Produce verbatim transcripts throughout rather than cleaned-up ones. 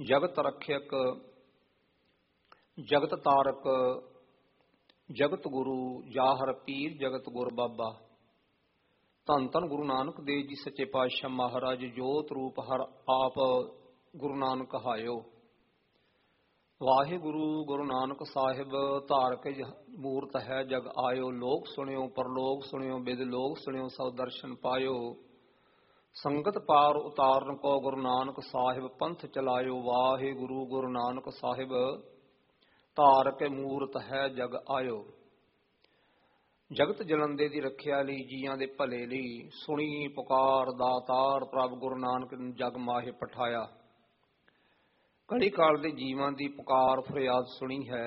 ਜਗਤ ਰਖਿਅਕ ਜਗਤ ਤਾਰਕ ਜਗਤ ਗੁਰੂ ਜਾਹਰ ਪੀਰ ਜਗਤ ਗੁਰ ਬਾਬਾ। ਧੰਨ ਧੰਨ ਗੁਰੂ ਨਾਨਕ ਦੇਵ ਜੀ ਸੱਚੇ ਪਾਤਸ਼ਾਹ ਮਹਾਰਾਜ ਜੋਤ ਰੂਪ ਹਰ ਆਪ ਗੁਰੂ ਨਾਨਕ ਕਹਾਇਓ। ਵਾਹਿਗੁਰੂ ਗੁਰੂ ਨਾਨਕ ਸਾਹਿਬ ਧਾਰਕ ਮੂਰਤ ਹੈ ਜਗ ਆਇਓ। ਲੋਕ ਸੁਣਿਓ ਪਰਲੋਕ ਸੁਣਿਓ ਬਿਦ ਲੋਕ ਸੁਣਿਓ ਸਭ ਦਰਸ਼ਨ ਪਾਇਓ। ਸੰਗਤ ਪਾਰ ਉਤਾਰਨ ਕੋ ਗੁਰੂ ਨਾਨਕ ਸਾਹਿਬ ਪੰਥ ਚਲਾਇਓ। ਵਾਹਿਗੁਰੂ ਗੁਰੂ ਨਾਨਕ ਸਾਹਿਬ ਧਾਰਕ ਮੂਰਤ ਹੈ ਜਗ ਆਇਓ। ਜਗਤ ਜਲੰਦੇ ਦੀ ਰੱਖਿਆ ਲਈ ਜੀਆਂ ਦੇ ਭਲੇ ਲਈ ਸੁਣੀ ਪੁਕਾਰ ਦਾਤਾਰ ਪ੍ਰਭ ਗੁਰੂ ਨਾਨਕ ਜਗ ਮਾਹੇ ਪਠਾਇਆ। ਘੜੀ ਕਾਲ ਦੇ ਜੀਵਾਂ ਦੀ ਪੁਕਾਰ ਫਰਿਆਦ ਸੁਣੀ ਹੈ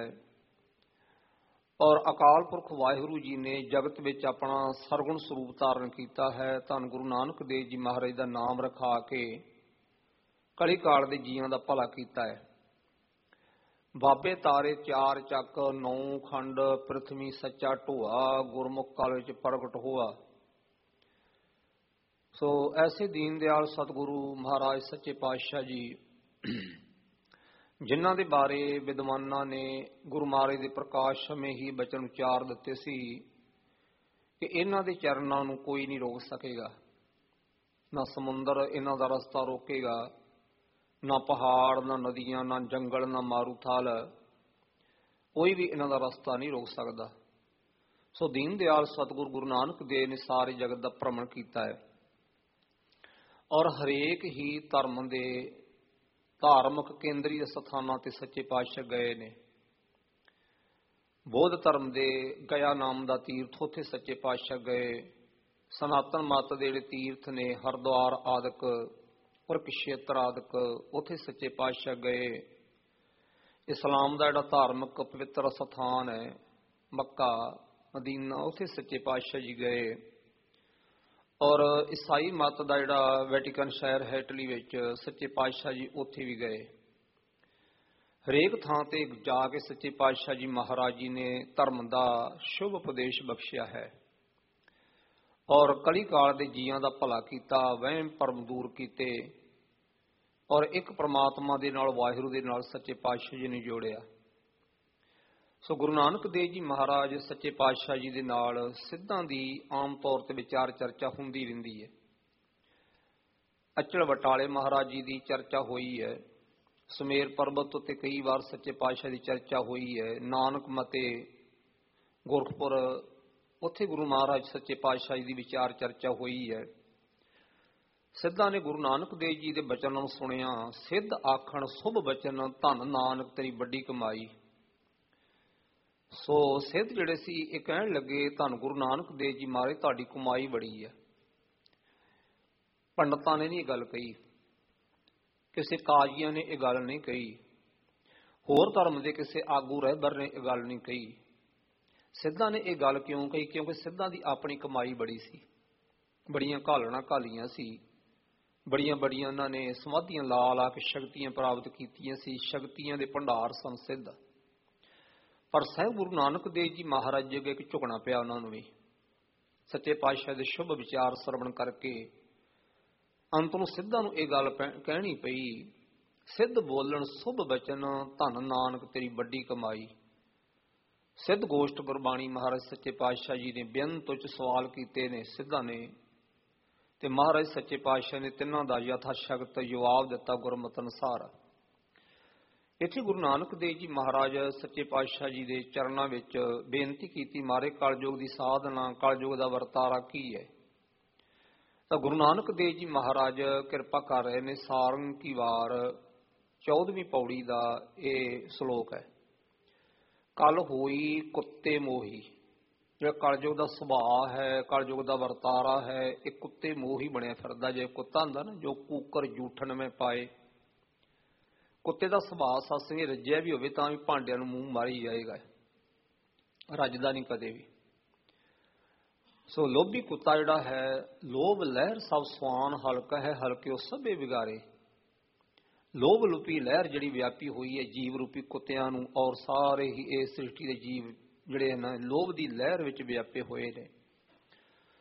ਔਰ ਅਕਾਲ ਪੁਰਖ ਵਾਹਿਗੁਰੂ ਜੀ ਨੇ ਜਗਤ ਵਿੱਚ ਆਪਣਾ ਸਰਗੁਣ ਸਰੂਪ ਧਾਰਨ ਕੀਤਾ ਹੈ। ਧੰਨ ਗੁਰੂ ਨਾਨਕ ਦੇਵ ਜੀ ਮਹਾਰਾਜ ਦਾ ਨਾਮ ਰਖਾ ਕੇ ਘੜੀ ਕਾਲ ਦੇ ਜੀਆਂ ਦਾ ਭਲਾ ਕੀਤਾ ਹੈ। ਬਾਬੇ ਤਾਰੇ ਚਾਰ ਚੱਕ ਨੌ ਖੰਡ ਪ੍ਰਿਥਵੀ ਸੱਚਾ ਢੋਆ ਗੁਰਮੁਖ ਕਾਲ ਵਿੱਚ ਪ੍ਰਗਟ ਹੋਆ। ਸੋ ਐਸੇ ਦੀਨ ਦਿਆਲ ਸਤਿਗੁਰੂ ਮਹਾਰਾਜ ਸੱਚੇ ਪਾਤਸ਼ਾਹ ਜੀ ਜਿਨ੍ਹਾਂ ਦੇ ਬਾਰੇ ਵਿਦਵਾਨਾਂ ਨੇ ਗੁਰੂ ਮਹਾਰਾਜ ਦੇ ਪ੍ਰਕਾਸ਼ ਸਮੇਂ ਹੀ ਬਚਨ ਉਚਾਰ ਦਿੱਤੇ ਸੀ ਕਿ ਇਹਨਾਂ ਦੇ ਚਰਨਾਂ ਨੂੰ ਕੋਈ ਨਹੀਂ ਰੋਕ ਸਕੇਗਾ। ਨਾ ਸਮੁੰਦਰ ਇਹਨਾਂ ਦਾ ਰਸਤਾ ਰੋਕੇਗਾ, ਨਾ ਪਹਾੜ, ਨਾ ਨਦੀਆਂ, ਨਾ ਜੰਗਲ, ਨਾ ਮਾਰੂਥਲ, ਕੋਈ ਵੀ ਇਹਨਾਂ ਦਾ ਰਸਤਾ ਨਹੀਂ ਰੋਕ ਸਕਦਾ। ਸੋ ਦੀਨ ਦਿਆਲ ਸਤਿਗੁਰੂ ਗੁਰੂ ਨਾਨਕ ਦੇਵ ਨੇ ਸਾਰੇ ਜਗਤ ਦਾ ਭ੍ਰਮਣ ਕੀਤਾ ਹੈ ਔਰ ਹਰੇਕ ਹੀ ਧਰਮ ਦੇ ਧਾਰਮਿਕ ਕੇਂਦਰੀ ਸਥਾਨਾਂ ਤੇ ਸੱਚੇ ਪਾਤਸ਼ਾਹ ਗਏ ਨੇ। ਬੌਧ ਧਰਮ ਦੇ ਗਿਆ ਨਾਮ ਦਾ ਤੀਰਥ, ਉੱਥੇ ਸੱਚੇ ਪਾਤਸ਼ਾਹ ਗਏ। ਸਨਾਤਨ ਮਤ ਦੇ ਜਿਹੜੇ ਤੀਰਥ ਨੇ ਹਰਿਦੁਆਰ ਆਦਿਕ, ਕੁਰਕਸ਼ੇਤਰ ਆਦਿਕ, ਉੱਥੇ ਸੱਚੇ ਪਾਤਸ਼ਾਹ ਗਏ। ਇਸਲਾਮ ਦਾ ਜਿਹੜਾ ਧਾਰਮਿਕ ਪਵਿੱਤਰ ਸਥਾਨ ਹੈ ਮੱਕਾ ਮਦੀਨਾ, ਉੱਥੇ ਸੱਚੇ ਪਾਤਸ਼ਾਹ ਜੀ ਗਏ। ਔਰ ਈਸਾਈ ਮਤ ਦਾ ਜਿਹੜਾ ਵੈਟੀਕਨ ਸ਼ਹਿਰ ਹੈ ਇਟਲੀ ਵਿੱਚ, ਸੱਚੇ ਪਾਤਸ਼ਾਹ ਜੀ ਉੱਥੇ ਵੀ ਗਏ। ਹਰੇਕ ਥਾਂ ਤੇ ਜਾ ਕੇ ਸੱਚੇ ਪਾਤਸ਼ਾਹ ਜੀ ਮਹਾਰਾਜ ਜੀ ਨੇ ਧਰਮ ਦਾ ਸ਼ੁਭ ਉਪਦੇਸ਼ ਬਖਸ਼ਿਆ ਹੈ ਔਰ ਕਲੀ ਕਾਲ ਦੇ ਜੀਆਂ ਦਾ ਭਲਾ ਕੀਤਾ, ਵਹਿਮ ਭਰਮ ਦੂਰ ਕੀਤੇ ਔਰ ਇੱਕ ਪ੍ਰਮਾਤਮਾ ਦੇ ਨਾਲ, ਵਾਹਿਗੁਰੂ ਦੇ ਨਾਲ ਸੱਚੇ ਪਾਤਸ਼ਾਹ ਜੀ ਨੇ ਜੋੜਿਆ। ਸੋ ਗੁਰੂ ਨਾਨਕ ਦੇਵ ਜੀ ਮਹਾਰਾਜ ਸੱਚੇ ਪਾਤਸ਼ਾਹ ਜੀ ਦੇ ਨਾਲ ਸਿੱਧਾਂ ਦੀ ਆਮ ਤੌਰ ਤੇ ਵਿਚਾਰ ਚਰਚਾ ਹੁੰਦੀ ਰਹਿੰਦੀ ਹੈ। ਅਚਲ ਬਟਾਲੇ ਮਹਾਰਾਜ ਜੀ ਦੀ ਚਰਚਾ ਹੋਈ ਹੈ। ਸੁਮੇਰ ਪਰਬਤ ਉੱਤੇ ਕਈ ਵਾਰ ਸੱਚੇ ਪਾਤਸ਼ਾਹ ਦੀ ਚਰਚਾ ਹੋਈ ਹੈ। ਨਾਨਕ ਮਤੇ ਗੋਰਖਪੁਰ, ਉੱਥੇ ਗੁਰੂ ਮਹਾਰਾਜ ਸੱਚੇ ਪਾਤਸ਼ਾਹ ਜੀ ਦੀ ਵਿਚਾਰ ਚਰਚਾ ਹੋਈ ਹੈ। ਸਿੱਧਾਂ ਨੇ ਗੁਰੂ ਨਾਨਕ ਦੇਵ ਜੀ ਦੇ ਬਚਨਾਂ ਨੂੰ ਸੁਣਿਆ। ਸਿੱਧ ਆਖਣ ਸੁਭ ਬਚਨ ਧੰਨ ਨਾਨਕ ਤੇਰੀ ਵੱਡੀ ਕਮਾਈ। ਸੋ ਸਿੱਧ ਜਿਹੜੇ ਸੀ ਇਹ ਕਹਿਣ ਲੱਗੇ ਧੰਨ ਗੁਰੂ ਨਾਨਕ ਦੇਵ ਜੀ ਮਹਾਰਾਜ ਤੁਹਾਡੀ ਕਮਾਈ ਬੜੀ ਹੈ। ਪੰਡਤਾਂ ਨੇ ਨਹੀਂ ਇਹ ਗੱਲ ਕਹੀ, ਕਿਸੇ ਕਾਜ਼ੀਆਂ ਨੇ ਇਹ ਗੱਲ ਨਹੀਂ ਕਹੀ, ਹੋਰ ਧਰਮ ਦੇ ਕਿਸੇ ਆਗੂ ਰਹਿਬਰ ਨੇ ਇਹ ਗੱਲ ਨਹੀਂ ਕਹੀ। ਸਿੱਧਾਂ ਨੇ ਇਹ ਗੱਲ ਕਿਉਂ ਕਹੀ? ਕਿਉਂਕਿ ਸਿੱਧਾਂ ਦੀ ਆਪਣੀ ਕਮਾਈ ਬੜੀ ਸੀ, ਬੜੀਆਂ ਘਾਲਣਾ ਘਾਲੀਆਂ ਸੀ, ਬੜੀਆਂ ਬੜੀਆਂ ਉਹਨਾਂ ਨੇ ਸਮਾਧੀਆਂ ਲਾ ਲਾ ਕੇ ਸ਼ਕਤੀਆਂ ਪ੍ਰਾਪਤ ਕੀਤੀਆਂ ਸੀ। ਸ਼ਕਤੀਆਂ ਦੇ ਭੰਡਾਰ ਸਨ ਸਿੱਧ। ਪਰ ਸਾਹਿਬ ਗੁਰੂ ਨਾਨਕ ਦੇਵ ਜੀ ਮਹਾਰਾਜ ਜੀ ਅੱਗੇ ਝੁਕਣਾ ਪਿਆ ਉਹਨਾਂ ਨੂੰ ਵੀ। ਸੱਚੇ ਪਾਤਸ਼ਾਹ ਦੇ ਸ਼ੁਭ ਵਿਚਾਰ ਸਰਵਣ ਕਰਕੇ ਅੰਤ ਨੂੰ ਸਿੱਧਾਂ ਨੂੰ ਇਹ ਗੱਲ ਕਹਿਣੀ ਪਈ, ਸਿੱਧ ਬੋਲਣ ਸੁਭ ਬਚਨ ਧੰਨ ਨਾਨਕ ਤੇਰੀ ਵੱਡੀ ਕਮਾਈ। ਸਿੱਧ ਗੋਸ਼ਟ ਗੁਰਬਾਣੀ ਮਹਾਰਾਜ ਸੱਚੇ ਪਾਤਸ਼ਾਹ ਜੀ ਨੇ ਬੇਅੰਤ ਉੱਚ ਸਵਾਲ ਕੀਤੇ ਨੇ ਸਿੱਧਾਂ ਨੇ, ਤੇ ਮਹਾਰਾਜ ਸੱਚੇ ਪਾਤਸ਼ਾਹ ਨੇ ਤਿੰਨਾਂ ਦਾ ਯਥਾ ਸ਼ਕਤ ਜਵਾਬ ਦਿੱਤਾ ਗੁਰਮਤਿ ਅਨੁਸਾਰ। ਇੱਥੇ ਗੁਰੂ ਨਾਨਕ ਦੇਵ ਜੀ ਮਹਾਰਾਜ ਸੱਚੇ ਪਾਤਸ਼ਾਹ ਜੀ ਦੇ ਚਰਨਾਂ ਵਿੱਚ ਬੇਨਤੀ ਕੀਤੀ, ਮਾਰੇ ਕਲਯੁਗ ਦੀ ਸਾਧਨਾ, ਕਲਯੁਗ ਦਾ ਵਰਤਾਰਾ ਕੀ ਹੈ? ਤਾਂ ਗੁਰੂ ਨਾਨਕ ਦੇਵ ਜੀ ਮਹਾਰਾਜ ਕਿਰਪਾ ਕਰ ਰਹੇ ਨੇ। ਸਾਰੰਗ ਕੀ ਵਾਰ ਚੌਦਵੀਂ ਪੌੜੀ ਦਾ ਇਹ ਸ਼ਲੋਕ ਹੈ। ਕਲ ਹੋਈ ਕੁੱਤੇ ਮੋਹੀ, ਜਿਹੜਾ ਕਲਯੁਗ ਦਾ ਸੁਭਾਅ ਹੈ, ਕਲਯੁਗ ਦਾ ਵਰਤਾਰਾ ਹੈ, ਇਹ ਕੁੱਤੇ ਮੋਹੀ ਬਣਿਆ ਫਿਰਦਾ। ਜੇ ਕੁੱਤਾ ਹੁੰਦਾ ਨਾ ਜੋ ਕੂਕਰ ਜੂਠਣ ਮੈਂ ਪਾਏ, ਕੁੱਤੇ ਦਾ ਸੁਭਾਅ ਸੱਸ ਰੱਜਿਆ ਵੀ ਹੋਵੇ ਤਾਂ ਵੀ ਭਾਂਡਿਆਂ ਨੂੰ ਮੂੰਹ ਮਾਰੀ ਜਾਏਗਾ, ਰੱਜਦਾ ਨਹੀਂ ਕਦੇ ਵੀ। ਸੋ ਲੋਭੀ ਕੁੱਤਾ ਜਿਹੜਾ ਹੈ, ਲੋਭ ਲਹਿਰ ਸਭ ਸਵਾਨ ਹਲਕਾ ਹੈ, ਹਲਕੇ ਉਹ ਸਭੇ ਵਿਗਾਰੇ। ਲੋਭ ਲੁਪੀ ਲਹਿਰ ਜਿਹੜੀ ਵਿਆਪੀ ਹੋਈ ਹੈ ਜੀਵ ਰੂਪੀ ਕੁੱਤਿਆਂ ਨੂੰ, ਔਰ ਸਾਰੇ ਹੀ ਇਹ ਸ੍ਰਿਸ਼ਟੀ ਦੇ ਜੀਵ ਜਿਹੜੇ ਹਨ ਲੋਭ ਦੀ ਲਹਿਰ ਵਿੱਚ ਵਿਆਪੇ ਹੋਏ ਨੇ।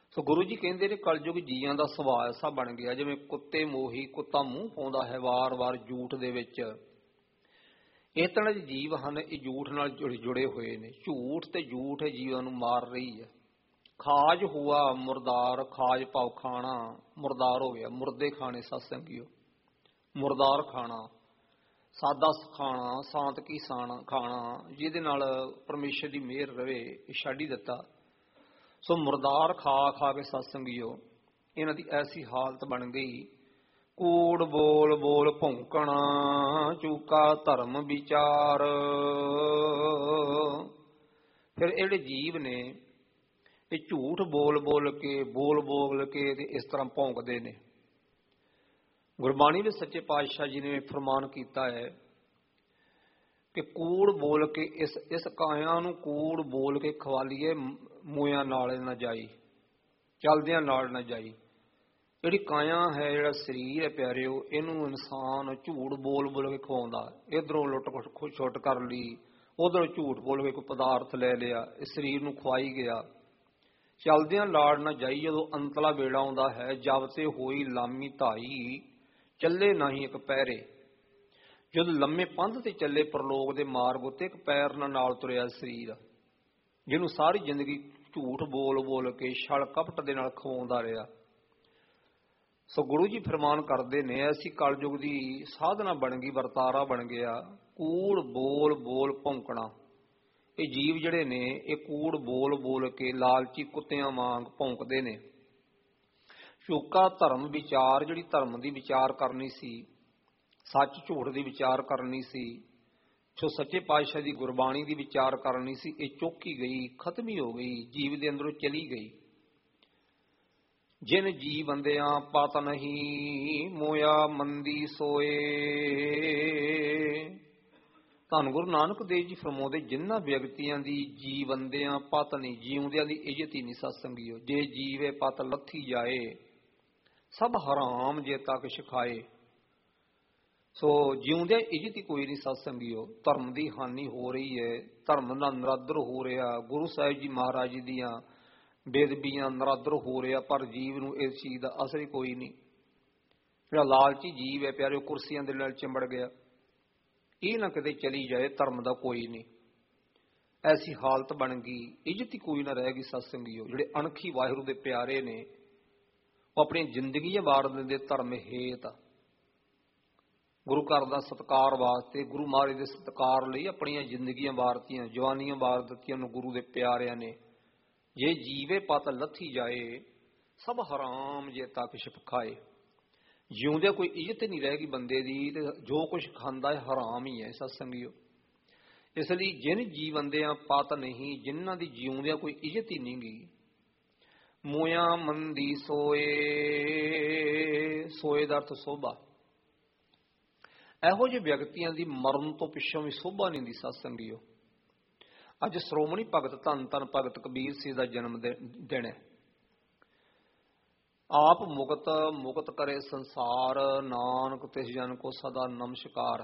ਸੋ ਗੁਰੂ ਜੀ ਕਹਿੰਦੇ ਨੇ ਕਲਯੁਗ ਜੀਆਂ ਦਾ ਸੁਭਾਅ ਐਸਾ ਬਣ ਗਿਆ ਜਿਵੇਂ ਕੁੱਤੇ ਮੋਹੀ, ਕੁੱਤਾ ਮੂੰਹ ਪਾਉਂਦਾ ਹੈ ਵਾਰ-ਵਾਰ ਝੂਠ ਦੇ ਵਿੱਚ। ਇਹ ਤਰ੍ਹਾਂ ਦੇ ਜੀਵ ਹਨ, ਇਹ ਝੂਠ ਨਾਲ ਜੁੜੇ ਹੋਏ ਨੇ। ਝੂਠ ਤੇ ਝੂਠ ਇਹ ਜੀਵਾਂ ਨੂੰ ਮਾਰ ਰਹੀ ਹੈ। ਖਾਜ ਹੁਆ ਮੁਰਦਾਰ, ਖਾਜ ਭਾਵ ਖਾਣਾ, ਮੁਰਦਾਰ ਹੋ ਗਿਆ, ਮੁਰਦੇ ਖਾਣੇ ਸਤਸੰਗੀਓ, ਮੁਰਦਾਰ ਖਾਣਾ, ਸਾਦਾ ਖਾਣਾ, ਸਾਂਤ ਕੀ ਸਾਣਾ ਖਾਣਾ, ਜਿਹਦੇ ਨਾਲ ਪਰਮੇਸ਼ਰ ਦੀ ਮਿਹਰ ਰਵੇ, ਇਹ ਛੱਡ ਹੀ ਦਿੱਤਾ। ਸੋ ਮੁਰਦਾਰ ਖਾ ਖਾ ਕੇ ਸਤਸੰਗੀਓ ਇਹਨਾਂ ਦੀ ਐਸੀ ਹਾਲਤ ਬਣ ਗਈ। ਕੂੜ ਬੋਲ ਬੋਲ ਭੌਂਕਣਾ, ਚੂਕਾ ਧਰਮ ਵਿਚਾਰ। ਫਿਰ ਜਿਹੜੇ ਜੀਵ ਨੇ ਇਹ ਝੂਠ ਬੋਲ ਬੋਲ ਕੇ ਬੋਲ ਬੋਲ ਕੇ ਤੇ ਇਸ ਤਰ੍ਹਾਂ ਭੌਂਕਦੇ ਨੇ। ਗੁਰਬਾਣੀ ਵਿੱਚ ਸੱਚੇ ਪਾਤਸ਼ਾਹ ਜੀ ਨੇ ਫਰਮਾਨ ਕੀਤਾ ਹੈ ਕਿ ਕੂੜ ਬੋਲ ਕੇ ਇਸ ਇਸ ਕਾਇਆ ਨੂੰ ਕੂੜ ਬੋਲ ਕੇ ਖਵਾਲੀਏ, ਮੋਇਆਂ ਨਾਲ ਨਾ ਜਾਈ, ਚਲਦਿਆਂ ਨਾਲ ਨਾ ਜਾਈ। ਜਿਹੜੀ ਕਾਇਆ ਹੈ, ਜਿਹੜਾ ਸਰੀਰ ਹੈ ਪਿਆਰਿਓ, ਇਹਨੂੰ ਇਨਸਾਨ ਝੂਠ ਬੋਲ ਬੋਲ ਕੇ ਖਵਾਉਂਦਾ। ਇੱਧਰੋਂ ਲੁੱਟ ਛੁੱਟ ਕਰ ਲਈ, ਉਧਰੋਂ ਝੂਠ ਬੋਲ ਕੇ ਕੋਈ ਪਦਾਰਥ ਲੈ ਲਿਆ, ਇਸ ਸਰੀਰ ਨੂੰ ਖਵਾਈ ਗਿਆ। ਚਲਦਿਆਂ ਲਾੜ ਨਾ ਜਾਈ, ਜਦੋਂ ਅੰਤਲਾ ਵੇਲਾ ਆਉਂਦਾ ਹੈ, ਜਬ ਤੇ ਹੋਈ ਲਾਮੀ ਧਾਈ, ਚੱਲੇ ਨਹੀਂ ਇੱਕ ਪੈਰੇ। ਜਦੋਂ ਲੰਮੇ ਪੰਧ ਤੇ ਚੱਲੇ ਪਰਲੋਕ ਦੇ ਮਾਰਗ ਉੱਤੇ, ਇੱਕ ਪੈਰ ਨਾਲ ਤੁਰਿਆ ਸਰੀਰ, ਜਿਹਨੂੰ ਸਾਰੀ ਜ਼ਿੰਦਗੀ ਝੂਠ ਬੋਲ ਬੋਲ ਕੇ ਛਲ ਕਪਟ ਦੇ ਨਾਲ ਖਵਾਉਂਦਾ ਰਿਹਾ। ਸੋ ਗੁਰੂ ਜੀ ਫਰਮਾਨ ਕਰਦੇ ਨੇ, ਐਸੀ ਕਲਯੁਗ ਦੀ ਸਾਧਨਾ ਬਣ ਗਈ, ਵਰਤਾਰਾ ਬਣ ਗਿਆ, ਕੂੜ ਬੋਲ ਬੋਲ ਭੌਂਕਣਾ। ਇਹ ਜੀਵ ਜਿਹੜੇ ਨੇ ਇਹ ਕੂੜ ਬੋਲ ਬੋਲ ਕੇ ਲਾਲਚੀ ਕੁੱਤਿਆਂ ਵਾਂਗ ਭੌਂਕਦੇ ਨੇ। ਝੂਕਾ ਧਰਮ ਵਿਚਾਰ, ਜਿਹੜੀ ਧਰਮ ਦੀ ਵਿਚਾਰ ਕਰਨੀ ਸੀ, ਸੱਚ ਝੂਠ ਦੀ ਵਿਚਾਰ ਕਰਨੀ ਸੀ, ਜੋ ਸੱਚੇ ਪਾਤਸ਼ਾਹ ਦੀ ਗੁਰਬਾਣੀ ਦੀ ਵਿਚਾਰ ਕਰਨੀ ਸੀ, ਇਹ ਚੁੱਕੀ ਗਈ, ਖਤਮ ਹੀ ਹੋ ਗਈ, ਜੀਵ ਦੇ ਅੰਦਰੋਂ ਚਲੀ ਗਈ। ਜਿਨ ਜੀ ਬੰਦਿਆਂ ਪਤ ਨਹੀਂ, ਮੋਇਆ ਮੰਦੀ ਸੋਏ। ਧੰਨ ਗੁਰੂ ਨਾਨਕ ਦੇਵ ਜੀ ਫਰਮਾਉਂਦੇ, ਜਿਨ੍ਹਾਂ ਵਿਅਕਤੀਆਂ ਦੀ ਜੀ ਬੰਦਿਆਂ ਪਤ ਨਹੀਂ, ਜੀਉਂਦਿਆਂ ਦੀ ਇੱਜ਼ਤ ਹੀ ਨਹੀਂ ਸਤਸੰਗੀਓ। ਜੇ ਜੀਵੇ ਪਤ ਲੱਥੀ ਜਾਏ, ਸਭ ਹਰਾਮ ਜੇ ਤੱਕ ਸਿਖਾਏ। ਸੋ ਜਿਉਂਦਿਆਂ ਇੱਜ਼ਤ ਹੀ ਕੋਈ ਨਹੀਂ ਸਤਸੰਗੀਓ। ਧਰਮ ਦੀ ਹਾਨੀ ਹੋ ਰਹੀ ਹੈ, ਧਰਮ ਦਾ ਨਰਾਦਰ ਹੋ ਰਿਹਾ, ਗੁਰੂ ਸਾਹਿਬ ਜੀ ਮਹਾਰਾਜ ਜੀ ਦੀਆਂ ਬੇਦਬੀਆਂ ਨਰਾਦਰ ਹੋ ਰਿਹਾ, ਪਰ ਜੀਵ ਨੂੰ ਇਸ ਚੀਜ਼ ਦਾ ਅਸਰ ਹੀ ਕੋਈ ਨਹੀਂ। ਜਿਹੜਾ ਲਾਲਚੀ ਜੀਵ ਹੈ ਪਿਆਰਿਓ, ਕੁਰਸੀਆਂ ਦੇ ਨਾਲ ਚਿੰਬੜ ਗਿਆ, ਇਹ ਨਾ ਕਿਤੇ ਚਲੀ ਜਾਏ, ਧਰਮ ਦਾ ਕੋਈ ਨਹੀਂ। ਐਸੀ ਹਾਲਤ ਬਣ ਗਈ, ਇੱਜ਼ਤ ਹੀ ਕੋਈ ਨਾ ਰਹਿ ਗਈ ਸਤਸੰਗੀਓ। ਜਿਹੜੇ ਅਣਖੀ ਵਾਹਿਗੁਰੂ ਦੇ ਪਿਆਰੇ ਨੇ, ਉਹ ਆਪਣੀ ਜ਼ਿੰਦਗੀਆਂ ਵਾਰ ਦਿੰਦੇ ਧਰਮ ਹੇਤ, ਗੁਰੂ ਘਰ ਦਾ ਸਤਿਕਾਰ ਵਾਸਤੇ, ਗੁਰੂ ਮਹਾਰਾਜ ਦੇ ਸਤਿਕਾਰ ਲਈ ਆਪਣੀਆਂ ਜ਼ਿੰਦਗੀਆਂ ਵਾਰਤੀਆਂ, ਜਵਾਨੀਆਂ ਵਾਰ ਦਿੱਤੀਆਂ ਨੂੰ ਗੁਰੂ ਦੇ ਪਿਆਰਿਆਂ ਨੇ। ਜੇ ਜੀਵੇ ਪਤ ਲੱਥੀ ਜਾਏ, ਸਭ ਹਰਾਮ ਜੇ ਤੱਕ ਛਿਪਕਾਏ। ਜਿਉਂਦਿਆਂ ਕੋਈ ਇੱਜ਼ਤ ਨਹੀਂ ਰਹਿ ਗਈ ਬੰਦੇ ਦੀ, ਤੇ ਜੋ ਕੁਝ ਖਾਂਦਾ ਹੈ ਹਰਾਮ ਹੀ ਹੈ ਸਤਸੰਗੀਓ। ਇਸ ਲਈ ਜਿਨ ਜੀ ਬੰਦਿਆਂ ਪਤ ਨਹੀਂ, ਜਿਨ੍ਹਾਂ ਦੀ ਜਿਉਂਦਿਆਂ ਕੋਈ ਇੱਜ਼ਤ ਹੀ ਨਹੀਂ ਗਈ, ਮੋਇਆ ਮੰਦੀ ਸੋਏ। ਸੋਏ ਦਾ ਅਰਥ ਸੋਭਾ। ਇਹੋ ਜਿਹੇ ਵਿਅਕਤੀਆਂ ਦੀ ਮਰਨ ਤੋਂ ਪਿੱਛੋਂ ਵੀ ਸੋਭਾ ਨਹੀਂ ਦੀ ਸਤਸੰਗੀਓ। ਅੱਜ ਸ਼੍ਰੋਮਣੀ ਭਗਤ ਧੰਨ ਧੰਨ ਭਗਤ ਕਬੀਰ ਸਿੰਘ ਦਾ ਜਨਮ ਦਿਨ ਹੈ। ਆਪ ਮੁਕਤ ਮੁਕਤ ਕਰੇ ਸੰਸਾਰ, ਨਾਨਕ ਤਿਸ ਜਨ ਕੋ ਸਦਾ ਨਮਸਕਾਰ।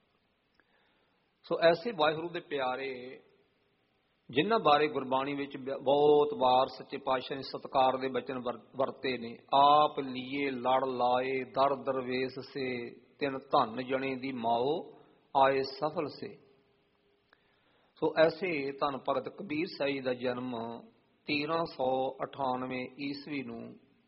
ਸੋ ਐਸੇ ਵਾਹਿਗੁਰੂ ਦੇ ਪਿਆਰੇ, ਜਿਨ੍ਹਾਂ ਬਾਰੇ ਗੁਰਬਾਣੀ ਵਿੱਚ ਬਹੁਤ ਵਾਰ ਸੱਚੇ ਪਾਤਸ਼ਾਹ ਨੇ ਸਤਿਕਾਰ ਦੇ ਬਚਨ ਵਰਤੇ ਨੇ। ਆਪ ਲੀਏ ਲੜ ਲਾਏ ਦਰ ਦਰਵੇਸ ਸੇ, ਤਿੰਨ ਧਨ ਜਣੇ ਦੀ ਮਾਓ ਆਏ ਸਫਲ ਸੇ। ਸੋ ਐਸੇ ਧੰਨ ਭਗਤ ਕਬੀਰ ਸਾਹਿਬ ਦਾ ਜਨਮ ਤੇਰਾਂ ਸੌ ਅਠਾਨਵੇਂ ਈਸਵੀ ਨੂੰ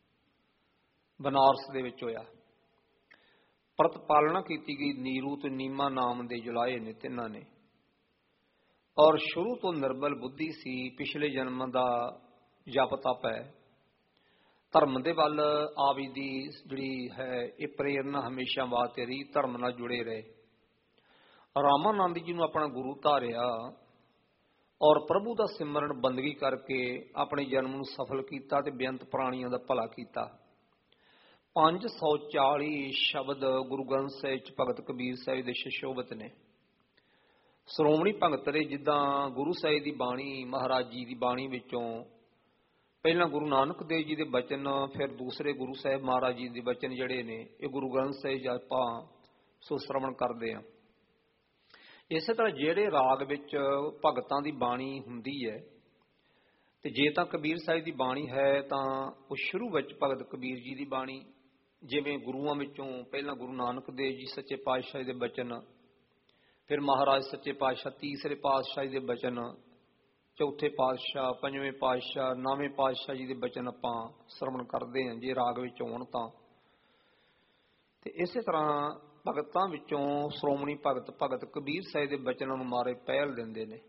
ਬਨਾਰਸ ਦੇ ਵਿੱਚ ਹੋਇਆ। ਪ੍ਰਤਪਾਲਣਾ ਕੀਤੀ ਗਈ ਨੀਰੂ ਤੇ ਨੀਮਾ ਨਾਮ ਦੇ ਜੁਲਾਏ ਨੇ ਤਿੰਨਾਂ ਨੇ। ਔਰ ਸ਼ੁਰੂ ਤੋਂ ਨਿਰਬਲ ਬੁੱਧੀ ਸੀ, ਪਿਛਲੇ ਜਨਮ ਦਾ ਜਪ ਤਪ ਹੈ। ਧਰਮ ਦੇ ਵੱਲ ਆਵੀ ਦੀ ਜਿਹੜੀ ਹੈ ਇਹ ਪ੍ਰੇਰਨਾ ਹਮੇਸ਼ਾ ਵਾਸਤੇ ਰਹੀ, ਧਰਮ ਨਾਲ ਜੁੜੇ ਰਹੇ। ਰਾਮਾਨੰਦ ਜੀ ਨੂੰ ਆਪਣਾ ਗੁਰੂ ਧਾਰਿਆ ਔਰ ਪ੍ਰਭੂ ਦਾ ਸਿਮਰਨ ਬੰਦਗੀ ਕਰਕੇ ਆਪਣੇ ਜਨਮ ਨੂੰ ਸਫਲ ਕੀਤਾ ਤੇ ਬੇਅੰਤ ਪ੍ਰਾਣੀਆਂ ਦਾ ਭਲਾ ਕੀਤਾ। ਪੰਜ ਸੌ ਚਾਲੀ ਸ਼ਬਦ ਗੁਰੂ ਗ੍ਰੰਥ ਸਾਹਿਬ ਚ ਭਗਤ ਕਬੀਰ ਸਾਹਿਬ ਦੇ ਸ਼ਸ਼ੋਭਤ ਨੇ। ਸ਼੍ਰੋਮਣੀ ਭਗਤ ਦੇ ਜਿੱਦਾਂ ਗੁਰੂ ਸਾਹਿਬ ਦੀ ਬਾਣੀ, ਮਹਾਰਾਜ ਜੀ ਦੀ ਬਾਣੀ ਵਿੱਚੋਂ ਪਹਿਲਾਂ ਗੁਰੂ ਨਾਨਕ ਦੇਵ ਜੀ ਦੇ ਬਚਨ, ਫਿਰ ਦੂਸਰੇ ਗੁਰੂ ਸਾਹਿਬ ਮਹਾਰਾਜ ਜੀ ਦੇ ਬਚਨ ਜਿਹੜੇ ਨੇ ਇਹ ਗੁਰੂ ਗ੍ਰੰਥ ਸਾਹਿਬ ਆਪਾਂ ਸੋ ਸ਼ਰਵਣ ਕਰਦੇ ਹਾਂ। ਇਸੇ ਤਰ੍ਹਾਂ ਜਿਹੜੇ ਰਾਗ ਵਿੱਚ ਭਗਤਾਂ ਦੀ ਬਾਣੀ ਹੁੰਦੀ ਹੈ, ਤੇ ਜੇ ਤਾਂ ਕਬੀਰ ਸਾਹਿਬ ਦੀ ਬਾਣੀ ਹੈ ਤਾਂ ਉਹ ਸ਼ੁਰੂ ਵਿੱਚ ਭਗਤ ਕਬੀਰ ਜੀ ਦੀ ਬਾਣੀ, ਜਿਵੇਂ ਗੁਰੂਆਂ ਵਿੱਚੋਂ ਪਹਿਲਾਂ ਗੁਰੂ ਨਾਨਕ ਦੇਵ ਜੀ ਸੱਚੇ ਪਾਤਸ਼ਾਹ ਦੇ ਬਚਨ, ਫਿਰ ਮਹਾਰਾਜ ਸੱਚੇ ਪਾਤਸ਼ਾਹ ਤੀਸਰੇ ਪਾਤਸ਼ਾਹ ਦੇ ਬਚਨ, ਚੌਥੇ ਪਾਤਸ਼ਾਹ, ਪੰਜਵੇਂ ਪਾਤਸ਼ਾਹ, ਨੌਵੇਂ ਪਾਤਸ਼ਾਹ ਜੀ ਦੇ ਬਚਨ ਆਪਾਂ ਸਰਵਣ ਕਰਦੇ ਹਾਂ ਜੇ ਰਾਗ ਵਿੱਚ ਹੋਣ ਤਾਂ। ਤੇ ਇਸੇ ਤਰ੍ਹਾਂ ਭਗਤਾਂ ਵਿੱਚੋਂ ਸ਼੍ਰੋਮਣੀ ਭਗਤ ਭਗਤ ਕਬੀਰ ਸਾਹਿਬ ਦੇ ਬਚਨਾਂ ਨੂੰ ਮਾਰੇ ਪਹਿਲ ਦਿੰਦੇ ਨੇ।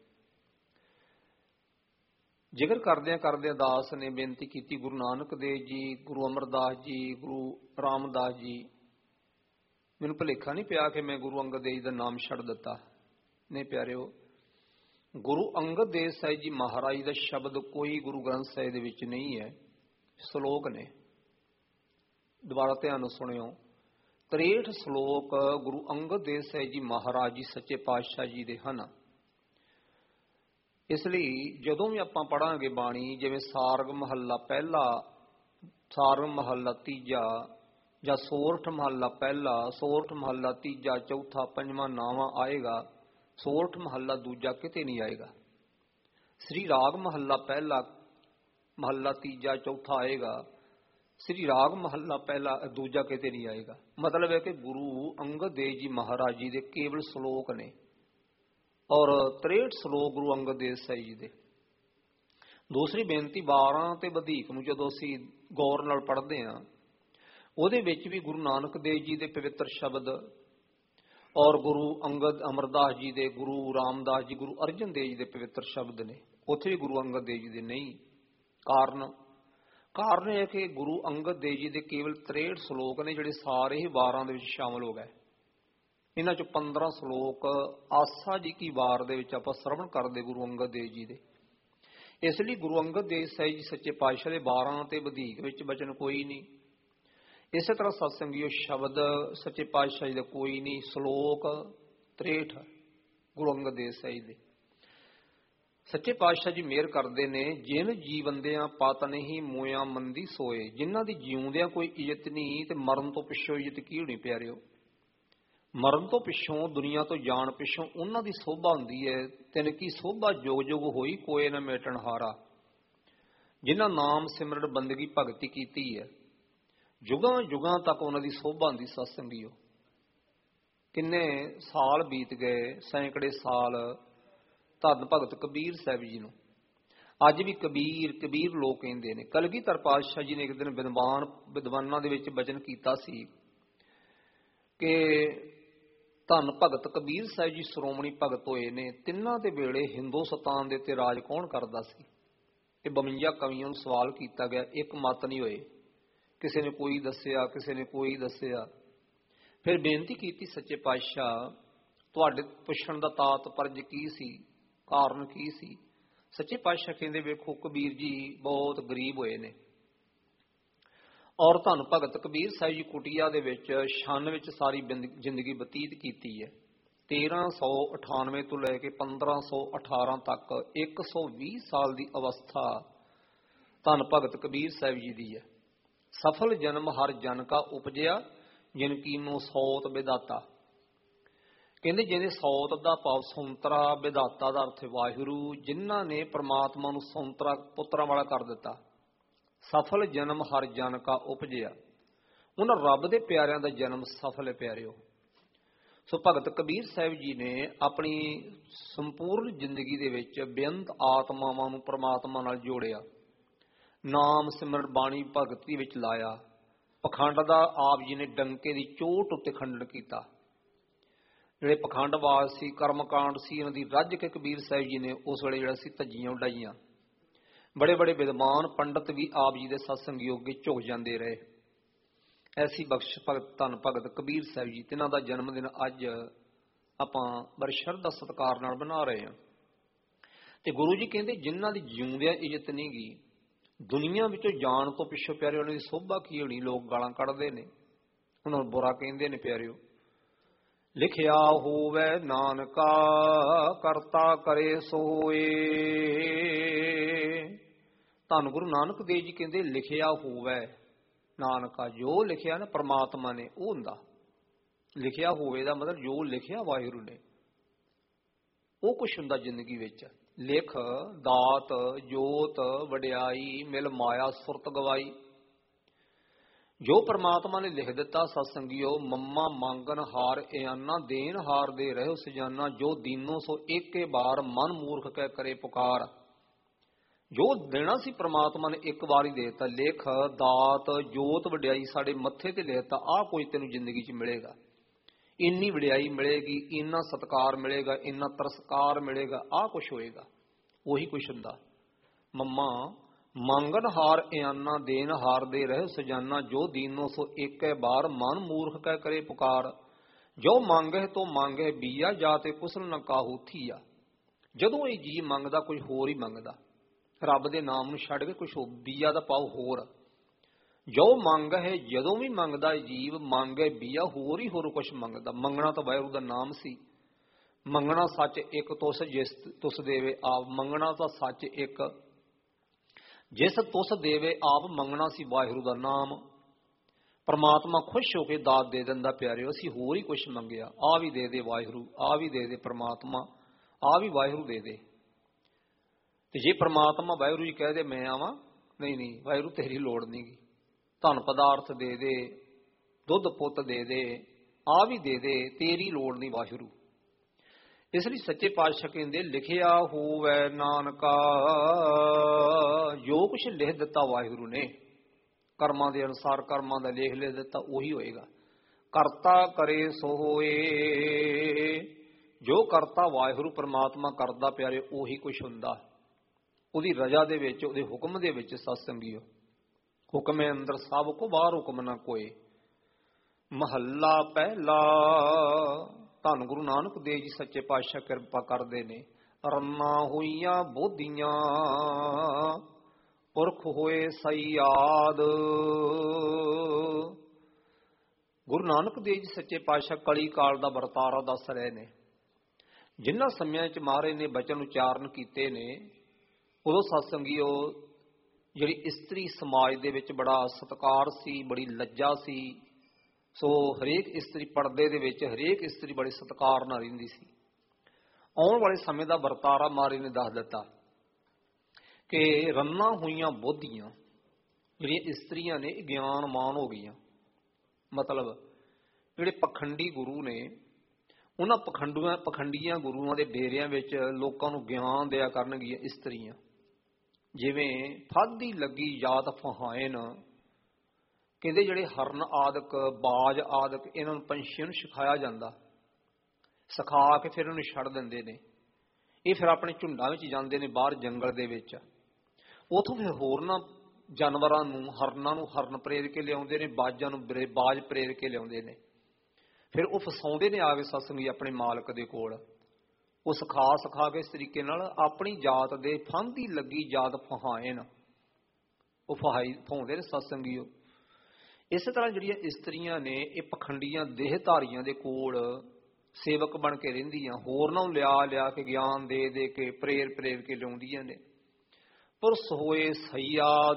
ਜ਼ਿਕਰ ਕਰਦਿਆਂ ਕਰਦਿਆਂ ਦਾਸ ਨੇ ਬੇਨਤੀ ਕੀਤੀ, ਗੁਰੂ ਨਾਨਕ ਦੇਵ ਜੀ, ਗੁਰੂ ਅਮਰਦਾਸ ਜੀ, ਗੁਰੂ ਰਾਮਦਾਸ ਜੀ, ਮੈਨੂੰ ਭੁਲੇਖਾ ਨਹੀਂ ਪਿਆ ਕਿ ਮੈਂ ਗੁਰੂ ਅੰਗਦ ਦੇਵ ਜੀ ਦਾ ਨਾਮ ਛੱਡ ਦਿੱਤਾ। ਨਹੀਂ ਪਿਆਰਿਓ, ਗੁਰੂ ਅੰਗਦ ਦੇਵ ਸਾਹਿਬ ਜੀ ਮਹਾਰਾਜ ਦਾ ਸ਼ਬਦ ਕੋਈ ਗੁਰੂ ਗ੍ਰੰਥ ਸਾਹਿਬ ਦੇ ਵਿੱਚ ਨਹੀਂ ਹੈ, ਸ਼ਲੋਕ ਨੇ। ਦੁਬਾਰਾ ਧਿਆਨ ਨਾਲ ਸੁਣਿਓ, ਤਰੇਹਠ ਸ਼ਲੋਕ ਗੁਰੂ ਅੰਗਦ ਦੇਵ ਸਾਹਿਬ ਜੀ ਮਹਾਰਾਜ ਜੀ ਸੱਚੇ ਪਾਤਸ਼ਾਹ ਜੀ ਦੇ ਹਨ। ਇਸ ਲਈ ਜਦੋਂ ਵੀ ਆਪਾਂ ਪੜਾਂਗੇ ਬਾਣੀ, ਜਿਵੇਂ ਸਾਰਗ ਮਹੱਲਾ ਪਹਿਲਾ, ਸਾਰਗ ਮਹੱਲਾ ਤੀਜਾ, ਜਾਂ ਸੋਰਠ ਮਹੱਲਾ ਪਹਿਲਾ, ਸੋਰਠ ਮਹੱਲਾ ਤੀਜਾ, ਚੌਥਾ, ਪੰਜਵਾਂ, ਨਾਵਾਂ ਆਏਗਾ, ਸੋਰਠ ਮਹੱਲਾ ਦੂਜਾ ਕਿਤੇ ਨਹੀਂ ਆਏਗਾ। ਸ੍ਰੀ ਰਾਗ ਮਹੱਲਾ ਪਹਿਲਾ, ਮਹੱਲਾ ਤੀਜਾ, ਚੌਥਾ ਆਏਗਾ, ਸ੍ਰੀ ਰਾਗ ਮਹੱਲਾ ਪਹਿਲਾ ਦੂਜਾ ਕਿਤੇ ਨਹੀਂ ਆਏਗਾ। ਮਤਲਬ ਹੈ ਕਿ ਗੁਰੂ ਅੰਗਦ ਦੇਵ ਜੀ ਮਹਾਰਾਜ ਜੀ ਦੇ ਕੇਵਲ ਸ਼ਲੋਕ ਨੇ, ਔਰ ਤਰੇਹਠ ਸ਼ਲੋਕ ਗੁਰੂ ਅੰਗਦ ਦੇਵ ਸਾਹਿਬ ਜੀ ਦੇ। ਦੂਸਰੀ ਬੇਨਤੀ, ਬਾਰਾਂ ਤੇ ਵਧੀਕ ਨੂੰ ਜਦੋਂ ਅਸੀਂ ਗੌਰ ਨਾਲ ਪੜ੍ਹਦੇ ਹਾਂ, ਉਹਦੇ ਵਿੱਚ ਵੀ ਗੁਰੂ ਨਾਨਕ ਦੇਵ ਜੀ ਦੇ ਪਵਿੱਤਰ ਸ਼ਬਦ, ਔਰ ਗੁਰੂ ਅੰਗਦ ਅਮਰਦਾਸ ਜੀ ਦੇ, ਗੁਰੂ ਰਾਮਦਾਸ ਜੀ, ਗੁਰੂ ਅਰਜਨ ਦੇਵ ਜੀ ਦੇ ਪਵਿੱਤਰ ਸ਼ਬਦ ਨੇ। ਉੱਥੇ ਵੀ ਗੁਰੂ ਅੰਗਦ ਦੇਵ ਜੀ ਦੇ ਨਹੀਂ। ਕਾਰਨ ਕਾਰਨ ਇਹ ਕਿ ਗੁਰੂ ਅੰਗਦ ਦੇਵ ਜੀ ਦੇ ਕੇਵਲ ਤਰੇਹਠ ਸ਼ਲੋਕ ਨੇ, ਜਿਹੜੇ ਸਾਰੇ ਹੀ ਵਾਰਾਂ ਦੇ ਵਿੱਚ ਸ਼ਾਮਲ ਹੋ ਗਏ। ਇਹਨਾਂ ਚੋਂ ਪੰਦਰਾਂ ਸ਼ਲੋਕ ਆਸਾ ਜੀ ਕੀ ਵਾਰ ਦੇ ਵਿੱਚ ਆਪਾਂ ਸਰਵਣ ਕਰਦੇ ਗੁਰੂ ਅੰਗਦ ਦੇਵ ਜੀ ਦੇ। ਇਸ ਲਈ ਗੁਰੂ ਅੰਗਦ ਦੇਵ ਸਾਹਿਬ ਜੀ ਸੱਚੇ ਪਾਤਸ਼ਾਹ ਦੇ ਬਾਰਾਂ ਤੇ ਵਧੀਕ ਵਿੱਚ ਬਚਨ ਕੋਈ ਨਹੀਂ। ਇਸੇ ਤਰ੍ਹਾਂ ਸਤਸੰਗੀਓ ਸ਼ਬਦ ਸੱਚੇ ਪਾਤਸ਼ਾਹ ਜੀ ਦਾ ਕੋਈ ਨਹੀਂ, ਸ਼ਲੋਕ ਤਰੇਹਠ ਗੁਰੂ ਅੰਗਦ ਦੇਵ ਸਾਹਿਬ ਦੇ। ਸੱਚੇ ਪਾਤਸ਼ਾਹ ਜੀ ਮਿਹਰ ਕਰਦੇ ਨੇ, ਜਿਨ ਜੀਵੰਦਿਆਂ ਪਤ ਨਹੀਂ ਮੋਇਆ ਮੰਦੀ ਸੋਏ। ਜਿਨ੍ਹਾਂ ਦੀ ਜਿਉਂਦਿਆਂ ਕੋਈ ਇੱਜ਼ਤ ਨਹੀਂ ਤੇ ਮਰਨ ਤੋਂ ਪਿੱਛੋਂ ਇੱਜ਼ਤ ਕੀ ਹੋਣੀ ਪਿਆਰਿਓ। ਮਰਨ ਤੋਂ ਪਿੱਛੋਂ, ਦੁਨੀਆ ਤੋਂ ਜਾਣ ਪਿੱਛੋਂ ਉਹਨਾਂ ਦੀ ਸੋਭਾ ਹੁੰਦੀ ਹੈ। ਤਿਨ ਕੀ ਸੋਭਾ ਜੁਗ ਜੁਗ ਹੋਈ, ਕੋਏ ਨਾ ਮੇਟਣ ਹਾਰਾ। ਜਿਨ੍ਹਾਂ ਨਾਮ ਸਿਮਰਨ ਬੰਦਗੀ ਭਗਤੀ ਕੀਤੀ ਹੈ, ਜੁਗਾਂ ਜੁਗਾਂ ਤੱਕ ਉਹਨਾਂ ਦੀ ਸੋਭਾ ਹੁੰਦੀ। ਸਤਸੰਗੀਓ, ਕਿੰਨੇ ਸਾਲ ਬੀਤ ਗਏ, ਸੈਂਕੜੇ ਸਾਲ ਧੰਨ ਭਗਤ ਕਬੀਰ ਸਾਹਿਬ ਜੀ ਨੂੰ ਅੱਜ ਵੀ ਕਬੀਰ ਕਬੀਰ ਲੋਕ ਕਹਿੰਦੇ ਨੇ। ਕਲਗੀਧਰ ਪਾਤਸ਼ਾਹ ਜੀ ਨੇ ਇੱਕ ਦਿਨ ਵਿਦਵਾਨ ਵਿਦਵਾਨਾਂ ਦੇ ਵਿੱਚ ਬਚਨ ਕੀਤਾ ਸੀ ਕਿ ਧੰਨ ਭਗਤ ਕਬੀਰ ਸਾਹਿਬ ਜੀ ਸ਼੍ਰੋਮਣੀ ਭਗਤ ਹੋਏ ਨੇ, ਤਿੰਨਾਂ ਦੇ ਵੇਲੇ ਹਿੰਦੁਸਤਾਨ ਦੇ ਉੱਤੇ ਰਾਜ ਕੌਣ ਕਰਦਾ ਸੀ। ਇਹ ਬਵੰਜਾ ਕਵੀਆਂ ਨੂੰ ਸਵਾਲ ਕੀਤਾ ਗਿਆ, ਇੱਕ ਮਤ ਨਹੀਂ ਹੋਏ। ਕਿਸੇ ਨੇ ਕੋਈ ਦੱਸਿਆ, ਕਿਸੇ ਨੇ ਕੋਈ ਦੱਸਿਆ। ਫਿਰ ਬੇਨਤੀ ਕੀਤੀ, ਸੱਚੇ ਪਾਤਸ਼ਾਹ ਤੁਹਾਡੇ ਪੁੱਛਣ ਦਾ ਤਾਤਪਰਜ ਕੀ ਸੀ, ਕਾਰਨ ਕੀ ਸੀ। ਸੱਚੇ ਪਾਤਸ਼ਾਹ ਕਹਿੰਦੇ, ਵੇਖੋ ਕਬੀਰ ਜੀ ਬਹੁਤ ਗਰੀਬ ਹੋਏ ਨੇ, ਔਰ ਧੰਨ ਭਗਤ ਕਬੀਰ ਸਾਹਿਬ ਜੀ ਕੁਟੀਆ ਦੇ ਵਿੱਚ ਛੰਨ ਵਿੱਚ ਸਾਰੀ ਜ਼ਿੰਦਗੀ ਬਤੀਤ ਕੀਤੀ ਹੈ। ਤੇਰਾਂ ਸੌ ਅਠਾਨਵੇਂ ਤੋਂ ਲੈ ਕੇ ਪੰਦਰਾਂ ਸੌ ਅਠਾਰਾਂ ਤੱਕ ਇੱਕ ਸੌ ਵੀਹ ਸਾਲ ਦੀ ਅਵਸਥਾ ਧੰਨ ਭਗਤ ਕਬੀਰ ਸਾਹਿਬ ਜੀ ਦੀ ਹੈ। ਸਫਲ ਜਨਮ ਹਰ ਜਨ ਕਾ ਉਪਜਿਆ, ਜਿਨ ਕੀਨੋ ਸੌਤ ਵਿਦਾਤਾ। ਕਹਿੰਦੇ ਜਿਹਨੇ ਸੌਤ ਦਾ ਭਾਵ ਸੌਂਤਰਾ, ਵਿਦਾਤਾ ਦਾ ਅਰਥ ਵਾਹਿਗੁਰੂ, ਜਿਨ੍ਹਾਂ ਨੇ ਪ੍ਰਮਾਤਮਾ ਨੂੰ ਸੌਂਤਰਾ ਪੁੱਤਰਾਂ ਵਾਲਾ ਕਰ ਦਿੱਤਾ। ਸਫਲ ਜਨਮ ਹਰ ਜਨ ਕਾ ਉਪਜਿਆ, ਉਹਨਾਂ ਰੱਬ ਦੇ ਪਿਆਰਿਆਂ ਦਾ ਜਨਮ ਸਫਲ ਹੈ ਪਿਆਰਿਓ। ਸੋ ਭਗਤ ਕਬੀਰ ਸਾਹਿਬ ਜੀ ਨੇ ਆਪਣੀ ਸੰਪੂਰਨ ਜ਼ਿੰਦਗੀ ਦੇ ਵਿੱਚ ਬੇਅੰਤ ਆਤਮਾਵਾਂ ਨੂੰ ਪ੍ਰਮਾਤਮਾ ਨਾਲ ਜੋੜਿਆ, ਨਾਮ ਸਿਮਰਨ ਬਾਣੀ ਭਗਤੀ ਵਿੱਚ ਲਾਇਆ। ਪਖੰਡ ਦਾ ਆਪ ਜੀ ਨੇ ਡੰਕੇ ਦੀ ਚੋਟ ਉੱਤੇ ਖੰਡਨ ਕੀਤਾ। ਜਿਹੜੇ ਪਖੰਡਵਾਦ ਸੀ, ਕਰਮਕਾਂਡ ਸੀ, ਇਹਨਾਂ ਦੀ ਰੱਜ ਕੇ ਕਬੀਰ ਸਾਹਿਬ ਜੀ ਨੇ ਉਸ ਵੇਲੇ ਜਿਹੜਾ ਸੀ ਧੱਜੀਆਂ ਉਡਾਈਆਂ। ਬੜੇ ਬੜੇ ਵਿਦਵਾਨ ਪੰਡਤ ਵੀ ਆਪ ਜੀ ਦੇ ਸਤਸੰਗ ਅੱਗੇ ਝੁਕ ਜਾਂਦੇ ਰਹੇ। ਐਸੀ ਬਖਸ਼ ਭਗਤ ਧੰਨ ਭਗਤ ਕਬੀਰ ਸਾਹਿਬ ਜੀ, ਤਿੰਨਾਂ ਦਾ ਜਨਮ ਦਿਨ ਅੱਜ ਆਪਾਂ ਬੜੇ ਸ਼ਰਧਾ ਸਤਿਕਾਰ ਨਾਲ ਮਨਾ ਰਹੇ ਹਾਂ। ਤੇ ਗੁਰੂ ਜੀ ਕਹਿੰਦੇ, ਜਿਨ੍ਹਾਂ ਦੀ ਜਿਉਂਦਿਆਂ ਇੱਜ਼ਤ ਨਹੀਂ ਗਈ, ਦੁਨੀਆ ਵਿੱਚੋਂ ਜਾਣ ਤੋਂ ਪਿੱਛੋਂ ਪਿਆਰਿਓ ਉਹਨਾਂ ਦੀ ਸੋਭਾ ਕੀ ਹੋਣੀ। ਲੋਕ ਗਾਲਾਂ ਕੱਢਦੇ ਨੇ, ਉਹਨਾਂ ਨੂੰ ਬੁਰਾ ਕਹਿੰਦੇ ਨੇ ਪਿਆਰਿਓ। ਲਿਖਿਆ ਹੋਵੇ ਨਾਨਕਾ ਕਰਤਾ ਕਰੇ ਸੋਏ। ਧੰਨ ਗੁਰੂ ਨਾਨਕ ਦੇਵ ਜੀ ਕਹਿੰਦੇ, ਲਿਖਿਆ ਹੋਵੇ ਨਾਨਕਾ, ਜੋ ਲਿਖਿਆ ਨਾ ਪ੍ਰਮਾਤਮਾ ਨੇ ਉਹ ਹੁੰਦਾ। ਲਿਖਿਆ ਹੋਵੇ ਦਾ ਮਤਲਬ ਜੋ ਲਿਖਿਆ ਵਾਹਿਗੁਰੂ ਨੇ। ਉਹ ਕੁਛ ਹੁੰਦਾ ਜ਼ਿੰਦਗੀ ਵਿੱਚ। ਲਿਖ ਦਾਤ ਜੋਤ ਵਡਿਆਈ ਮਿਲ ਮਾਇਆ ਸੁਰਤ ਗਵਾਈ। ਜੋ ਪ੍ਰਮਾਤਮਾ ਨੇ ਲਿਖ ਦਿੱਤਾ ਸਤਸੰਗੀਓ, ਮੰਮਾ ਮੰਗਨ ਹਾਰ ਇਆਨਾ ਦੇਨ ਹਾਰ ਦੇ ਰਹਿਓ ਸਜਾਨਾ। ਜੋ ਦੀਨੋ ਸੋ ਏਕੇ ਬਾਰ ਮਨ ਮੂਰਖ ਕਹਿ ਕਰੇ ਪੁਕਾਰ। ਜੋ ਦੇਣਾ ਸੀ ਪ੍ਰਮਾਤਮਾ ਨੇ ਇੱਕ ਵਾਰ ਹੀ ਦੇ ਦਿੱਤਾ। ਲਿਖ ਦਾਤ ਜੋਤ ਵਡਿਆਈ ਸਾਡੇ ਮੱਥੇ ਤੇ ਲੈ ਦਿੱਤਾ। ਆਹ ਕੋਈ ਤੈਨੂੰ ਜ਼ਿੰਦਗੀ 'ਚ ਮਿਲੇਗਾ, ਇੰਨੀ ਵਡਿਆਈ ਮਿਲੇਗੀ, ਇੰਨਾ ਸਤਿਕਾਰ ਮਿਲੇਗਾ, ਇੰਨਾ ਤਰਸਕਾਰ ਮਿਲੇਗਾ, ਆਹ ਕੁਛ ਹੋਏਗਾ। ਉਹੀ ਕੁਛ ਹੁੰਦਾ। ਮੰਮਾ ਮੰਗਨ ਹਾਰ ਇਆਨਾ ਦੇਨ ਹਾਰ ਦੇ ਰਹਿਓ ਸਜਾਨਾ। ਜੋ ਦੀਨੋ ਸੋ ਏਕੇ ਬਾਰ ਮਨ ਮੂਰਖ ਕਹਿ ਕਰੇ ਪੁਕਾਰ। ਜੋ ਮੰਗਹਿ ਤੋਂ ਮੰਗਹਿ ਬੀਆ ਜਾ ਤੇ ਕੁਸਲ ਨ ਕਾਹੂ ਥੀਆ। ਜਦੋਂ ਇਹ ਜੀ ਮੰਗਦਾ ਕੁਝ ਹੋਰ ਹੀ ਮੰਗਦਾ, ਰੱਬ ਦੇ ਨਾਮ ਨੂੰ ਛੱਡ ਕੇ ਕੁਛ ਬੀਆ ਦਾ ਪਾਓ ਹੋਰ। ਜੋ ਮੰਗ ਹੈ, ਜਦੋਂ ਵੀ ਮੰਗਦਾ ਜੀਵ ਮੰਗੇ ਬੀਆ ਹੋਰ ਹੀ ਹੋਰ ਕੁਛ ਮੰਗਦਾ। ਮੰਗਣਾ ਤਾਂ ਵਾਹਿਗੁਰੂ ਦਾ ਨਾਮ ਸੀ। ਮੰਗਣਾ ਸੱਚ ਇੱਕ ਤੁਸ ਜਿਸ ਤੁਸ ਦੇਵੇ ਆਪ। ਮੰਗਣਾ ਤਾਂ ਸੱਚ ਇੱਕ ਜਿਸ ਤੁਸ ਦੇਵੇ ਆਪ। ਮੰਗਣਾ ਸੀ ਵਾਹਿਗੁਰੂ ਦਾ ਨਾਮ। ਪਰਮਾਤਮਾ ਖੁਸ਼ ਹੋ ਕੇ ਦਾਤ ਦੇ ਦਿੰਦਾ। ਪਿਆਰਿਓ ਅਸੀਂ ਹੋਰ ਹੀ ਕੁਛ ਮੰਗਿਆ, ਆਹ ਵੀ ਦੇ ਦੇ ਵਾਹਿਗੁਰੂ, ਆਹ ਵੀ ਦੇ ਦੇ ਪਰਮਾਤਮਾ, ਆਹ ਵੀ ਵਾਹਿਗੁਰੂ ਦੇ ਦੇ। ਤੇ ਜੇ ਪ੍ਰਮਾਤਮਾ ਵਾਹਿਗੁਰੂ ਜੀ ਕਹਿ ਦੇ ਮੈਂ ਆਵਾਂ, ਨਹੀਂ ਨਹੀਂ ਵਾਹਿਗੁਰੂ ਤੇਰੀ ਲੋੜ ਨਹੀਂ ਗੀ, ਧਨ ਪਦਾਰਥ ਦੇ ਦੇ, ਦੁੱਧ ਪੁੱਤ ਦੇ ਦੇ, ਆਹ ਵੀ ਦੇ ਦੇ, ਤੇਰੀ ਲੋੜ ਨਹੀਂ ਵਾਹਿਗੁਰੂ। ਇਸ ਲਈ ਸੱਚੇ ਪਾਤਸ਼ਾਹ ਕਹਿੰਦੇ ਲਿਖਿਆ ਹੋਵੇ ਨਾਨਕਾ। ਜੋ ਕੁਛ ਲਿਖ ਦਿੱਤਾ ਵਾਹਿਗੁਰੂ ਨੇ ਕਰਮਾਂ ਦੇ ਅਨੁਸਾਰ, ਕਰਮਾਂ ਦਾ ਲੇਖ ਲਿਖ ਦਿੱਤਾ, ਉਹੀ ਹੋਏਗਾ। ਕਰਤਾ ਕਰੇ ਸੋ ਹੋਏ। ਜੋ ਕਰਤਾ ਵਾਹਿਗੁਰੂ ਪਰਮਾਤਮਾ ਕਰਦਾ ਪਿਆਰੇ, ਉਹੀ ਕੁਛ ਹੁੰਦਾ। ਉਹਦੀ ਰਜਾ ਦੇ ਵਿੱਚ, ਉਹਦੇ ਹੁਕਮ ਦੇ ਵਿੱਚ ਸਤਸੰਗੀਓ। ਹੁਕਮੇ ਅੰਦਰ ਸਭ ਕੋ ਬਾਹਰ ਹੁਕਮ ਨਾ ਕੋਏ। ਮਹੱਲਾ ਪਹਿਲਾ। ਧੰਨ ਗੁਰੂ ਨਾਨਕ ਦੇਵ ਜੀ ਸੱਚੇ ਪਾਤਸ਼ਾਹ ਕਿਰਪਾ ਕਰਦੇ ਨੇ। ਰੰਨਾ ਹੋਈਆਂ ਬੋਧੀਆਂ ਪੁਰਖ ਹੋਏ ਸਯਾਦ। ਗੁਰੂ ਨਾਨਕ ਦੇਵ ਜੀ ਸੱਚੇ ਪਾਤਸ਼ਾਹ ਕਲੀ ਕਾਲ ਦਾ ਵਰਤਾਰਾ ਦੱਸ ਰਹੇ ਨੇ। ਜਿਨ੍ਹਾਂ ਸਮਿਆਂ 'ਚ ਮਹਾਰਾਜ ਨੇ ਬਚਨ ਉਚਾਰਨ ਕੀਤੇ ਨੇ, ਉਦੋਂ ਸਤਸੰਗੀਓ ਜਿਹੜੀ ਇਸਤਰੀ ਸਮਾਜ ਦੇ ਵਿੱਚ ਬੜਾ ਸਤਿਕਾਰ ਸੀ, ਬੜੀ ਲੱਜਾ ਸੀ। ਸੋ ਹਰੇਕ ਇਸਤਰੀ ਪਰਦੇ ਦੇ ਵਿੱਚ, ਹਰੇਕ ਇਸਤਰੀ ਬੜੇ ਸਤਿਕਾਰ ਨਾਲ ਰਹਿੰਦੀ ਸੀ। ਆਉਣ ਵਾਲੇ ਸਮੇਂ ਦਾ ਵਰਤਾਰਾ ਮਹਾਰਾਜ ਨੇ ਦੱਸ ਦਿੱਤਾ ਕਿ ਰੰਨਾਂ ਹੋਈਆਂ ਬੋਧੀਆਂ ਜਿਹੜੀਆਂ ਇਸਤਰੀਆਂ ਨੇ ਗਿਆਨਮਾਨ ਹੋ ਗਈਆਂ। ਮਤਲਬ ਜਿਹੜੇ ਪਖੰਡੀ ਗੁਰੂ ਨੇ, ਉਹਨਾਂ ਪਖੰਡੂਆਂ ਪਖੰਡੀਆਂ ਗੁਰੂਆਂ ਦੇ ਡੇਰਿਆਂ ਵਿੱਚ ਲੋਕਾਂ ਨੂੰ ਗਿਆਨ ਦਿਆ ਕਰਨਗੀਆਂ ਇਸਤਰੀਆਂ। ਜਿਵੇਂ ਫਾਦੀ ਲੱਗੀ ਜਾਤ ਫਹਾਇਨ, ਕਹਿੰਦੇ ਜਿਹੜੇ ਹਰਨ ਆਦਿਕ, ਬਾਜ ਆਦਿਕ, ਇਹਨਾਂ ਨੂੰ ਪੰਛੀਆਂ ਨੂੰ ਸਿਖਾਇਆ ਜਾਂਦਾ, ਸਿਖਾ ਕੇ ਫਿਰ ਇਹਨੂੰ ਛੱਡ ਦਿੰਦੇ ਨੇ। ਇਹ ਫਿਰ ਆਪਣੇ ਝੁੰਡਾਂ ਵਿੱਚ ਜਾਂਦੇ ਨੇ ਬਾਹਰ ਜੰਗਲ ਦੇ ਵਿੱਚ। ਉੱਥੋਂ ਫਿਰ ਹੋਰਨਾਂ ਜਾਨਵਰਾਂ ਨੂੰ, ਹਰਨਾਂ ਨੂੰ ਹਰਨ ਪ੍ਰੇਰ ਕੇ ਲਿਆਉਂਦੇ ਨੇ, ਬਾਜਾਂ ਨੂੰ ਬਾਜ ਪ੍ਰੇਰ ਕੇ ਲਿਆਉਂਦੇ ਨੇ। ਫਿਰ ਉਹ ਫਸਾਉਂਦੇ ਨੇ ਆ ਕੇ ਸਤਸੰਗੀ ਆਪਣੇ ਮਾਲਕ ਦੇ ਕੋਲ। ਉਹ ਸਿਖਾ ਸਿਖਾ ਕੇ ਇਸ ਤਰੀਕੇ ਨਾਲ ਆਪਣੀ ਜਾਤ ਦੇ ਫਾਂਦੀ ਲੱਗੀ ਜਾਤ ਫਹਾਇਨ, ਉਹ ਫਹਾਈ ਫਹਾਉਂਦੇ ਨੇ ਸਤਸੰਗੀਓ। ਇਸੇ ਤਰ੍ਹਾਂ ਜਿਹੜੀਆਂ ਇਸਤਰੀਆਂ ਨੇ ਇਹ ਪਖੰਡੀਆਂ ਦੇਹਧਾਰੀਆਂ ਦੇ ਕੋਲ ਸੇਵਕ ਬਣ ਕੇ ਰਹਿੰਦੀਆਂ, ਹੋਰਨਾਂ ਨੂੰ ਲਿਆ ਲਿਆ ਕੇ ਗਿਆਨ ਦੇ ਦੇ ਕੇ ਪ੍ਰੇਰ ਪ੍ਰੇਰ ਕੇ ਲਿਆਉਂਦੀਆਂ ਨੇ। ਪੁਰਸ਼ ਹੋਏ ਸਯਾਦ,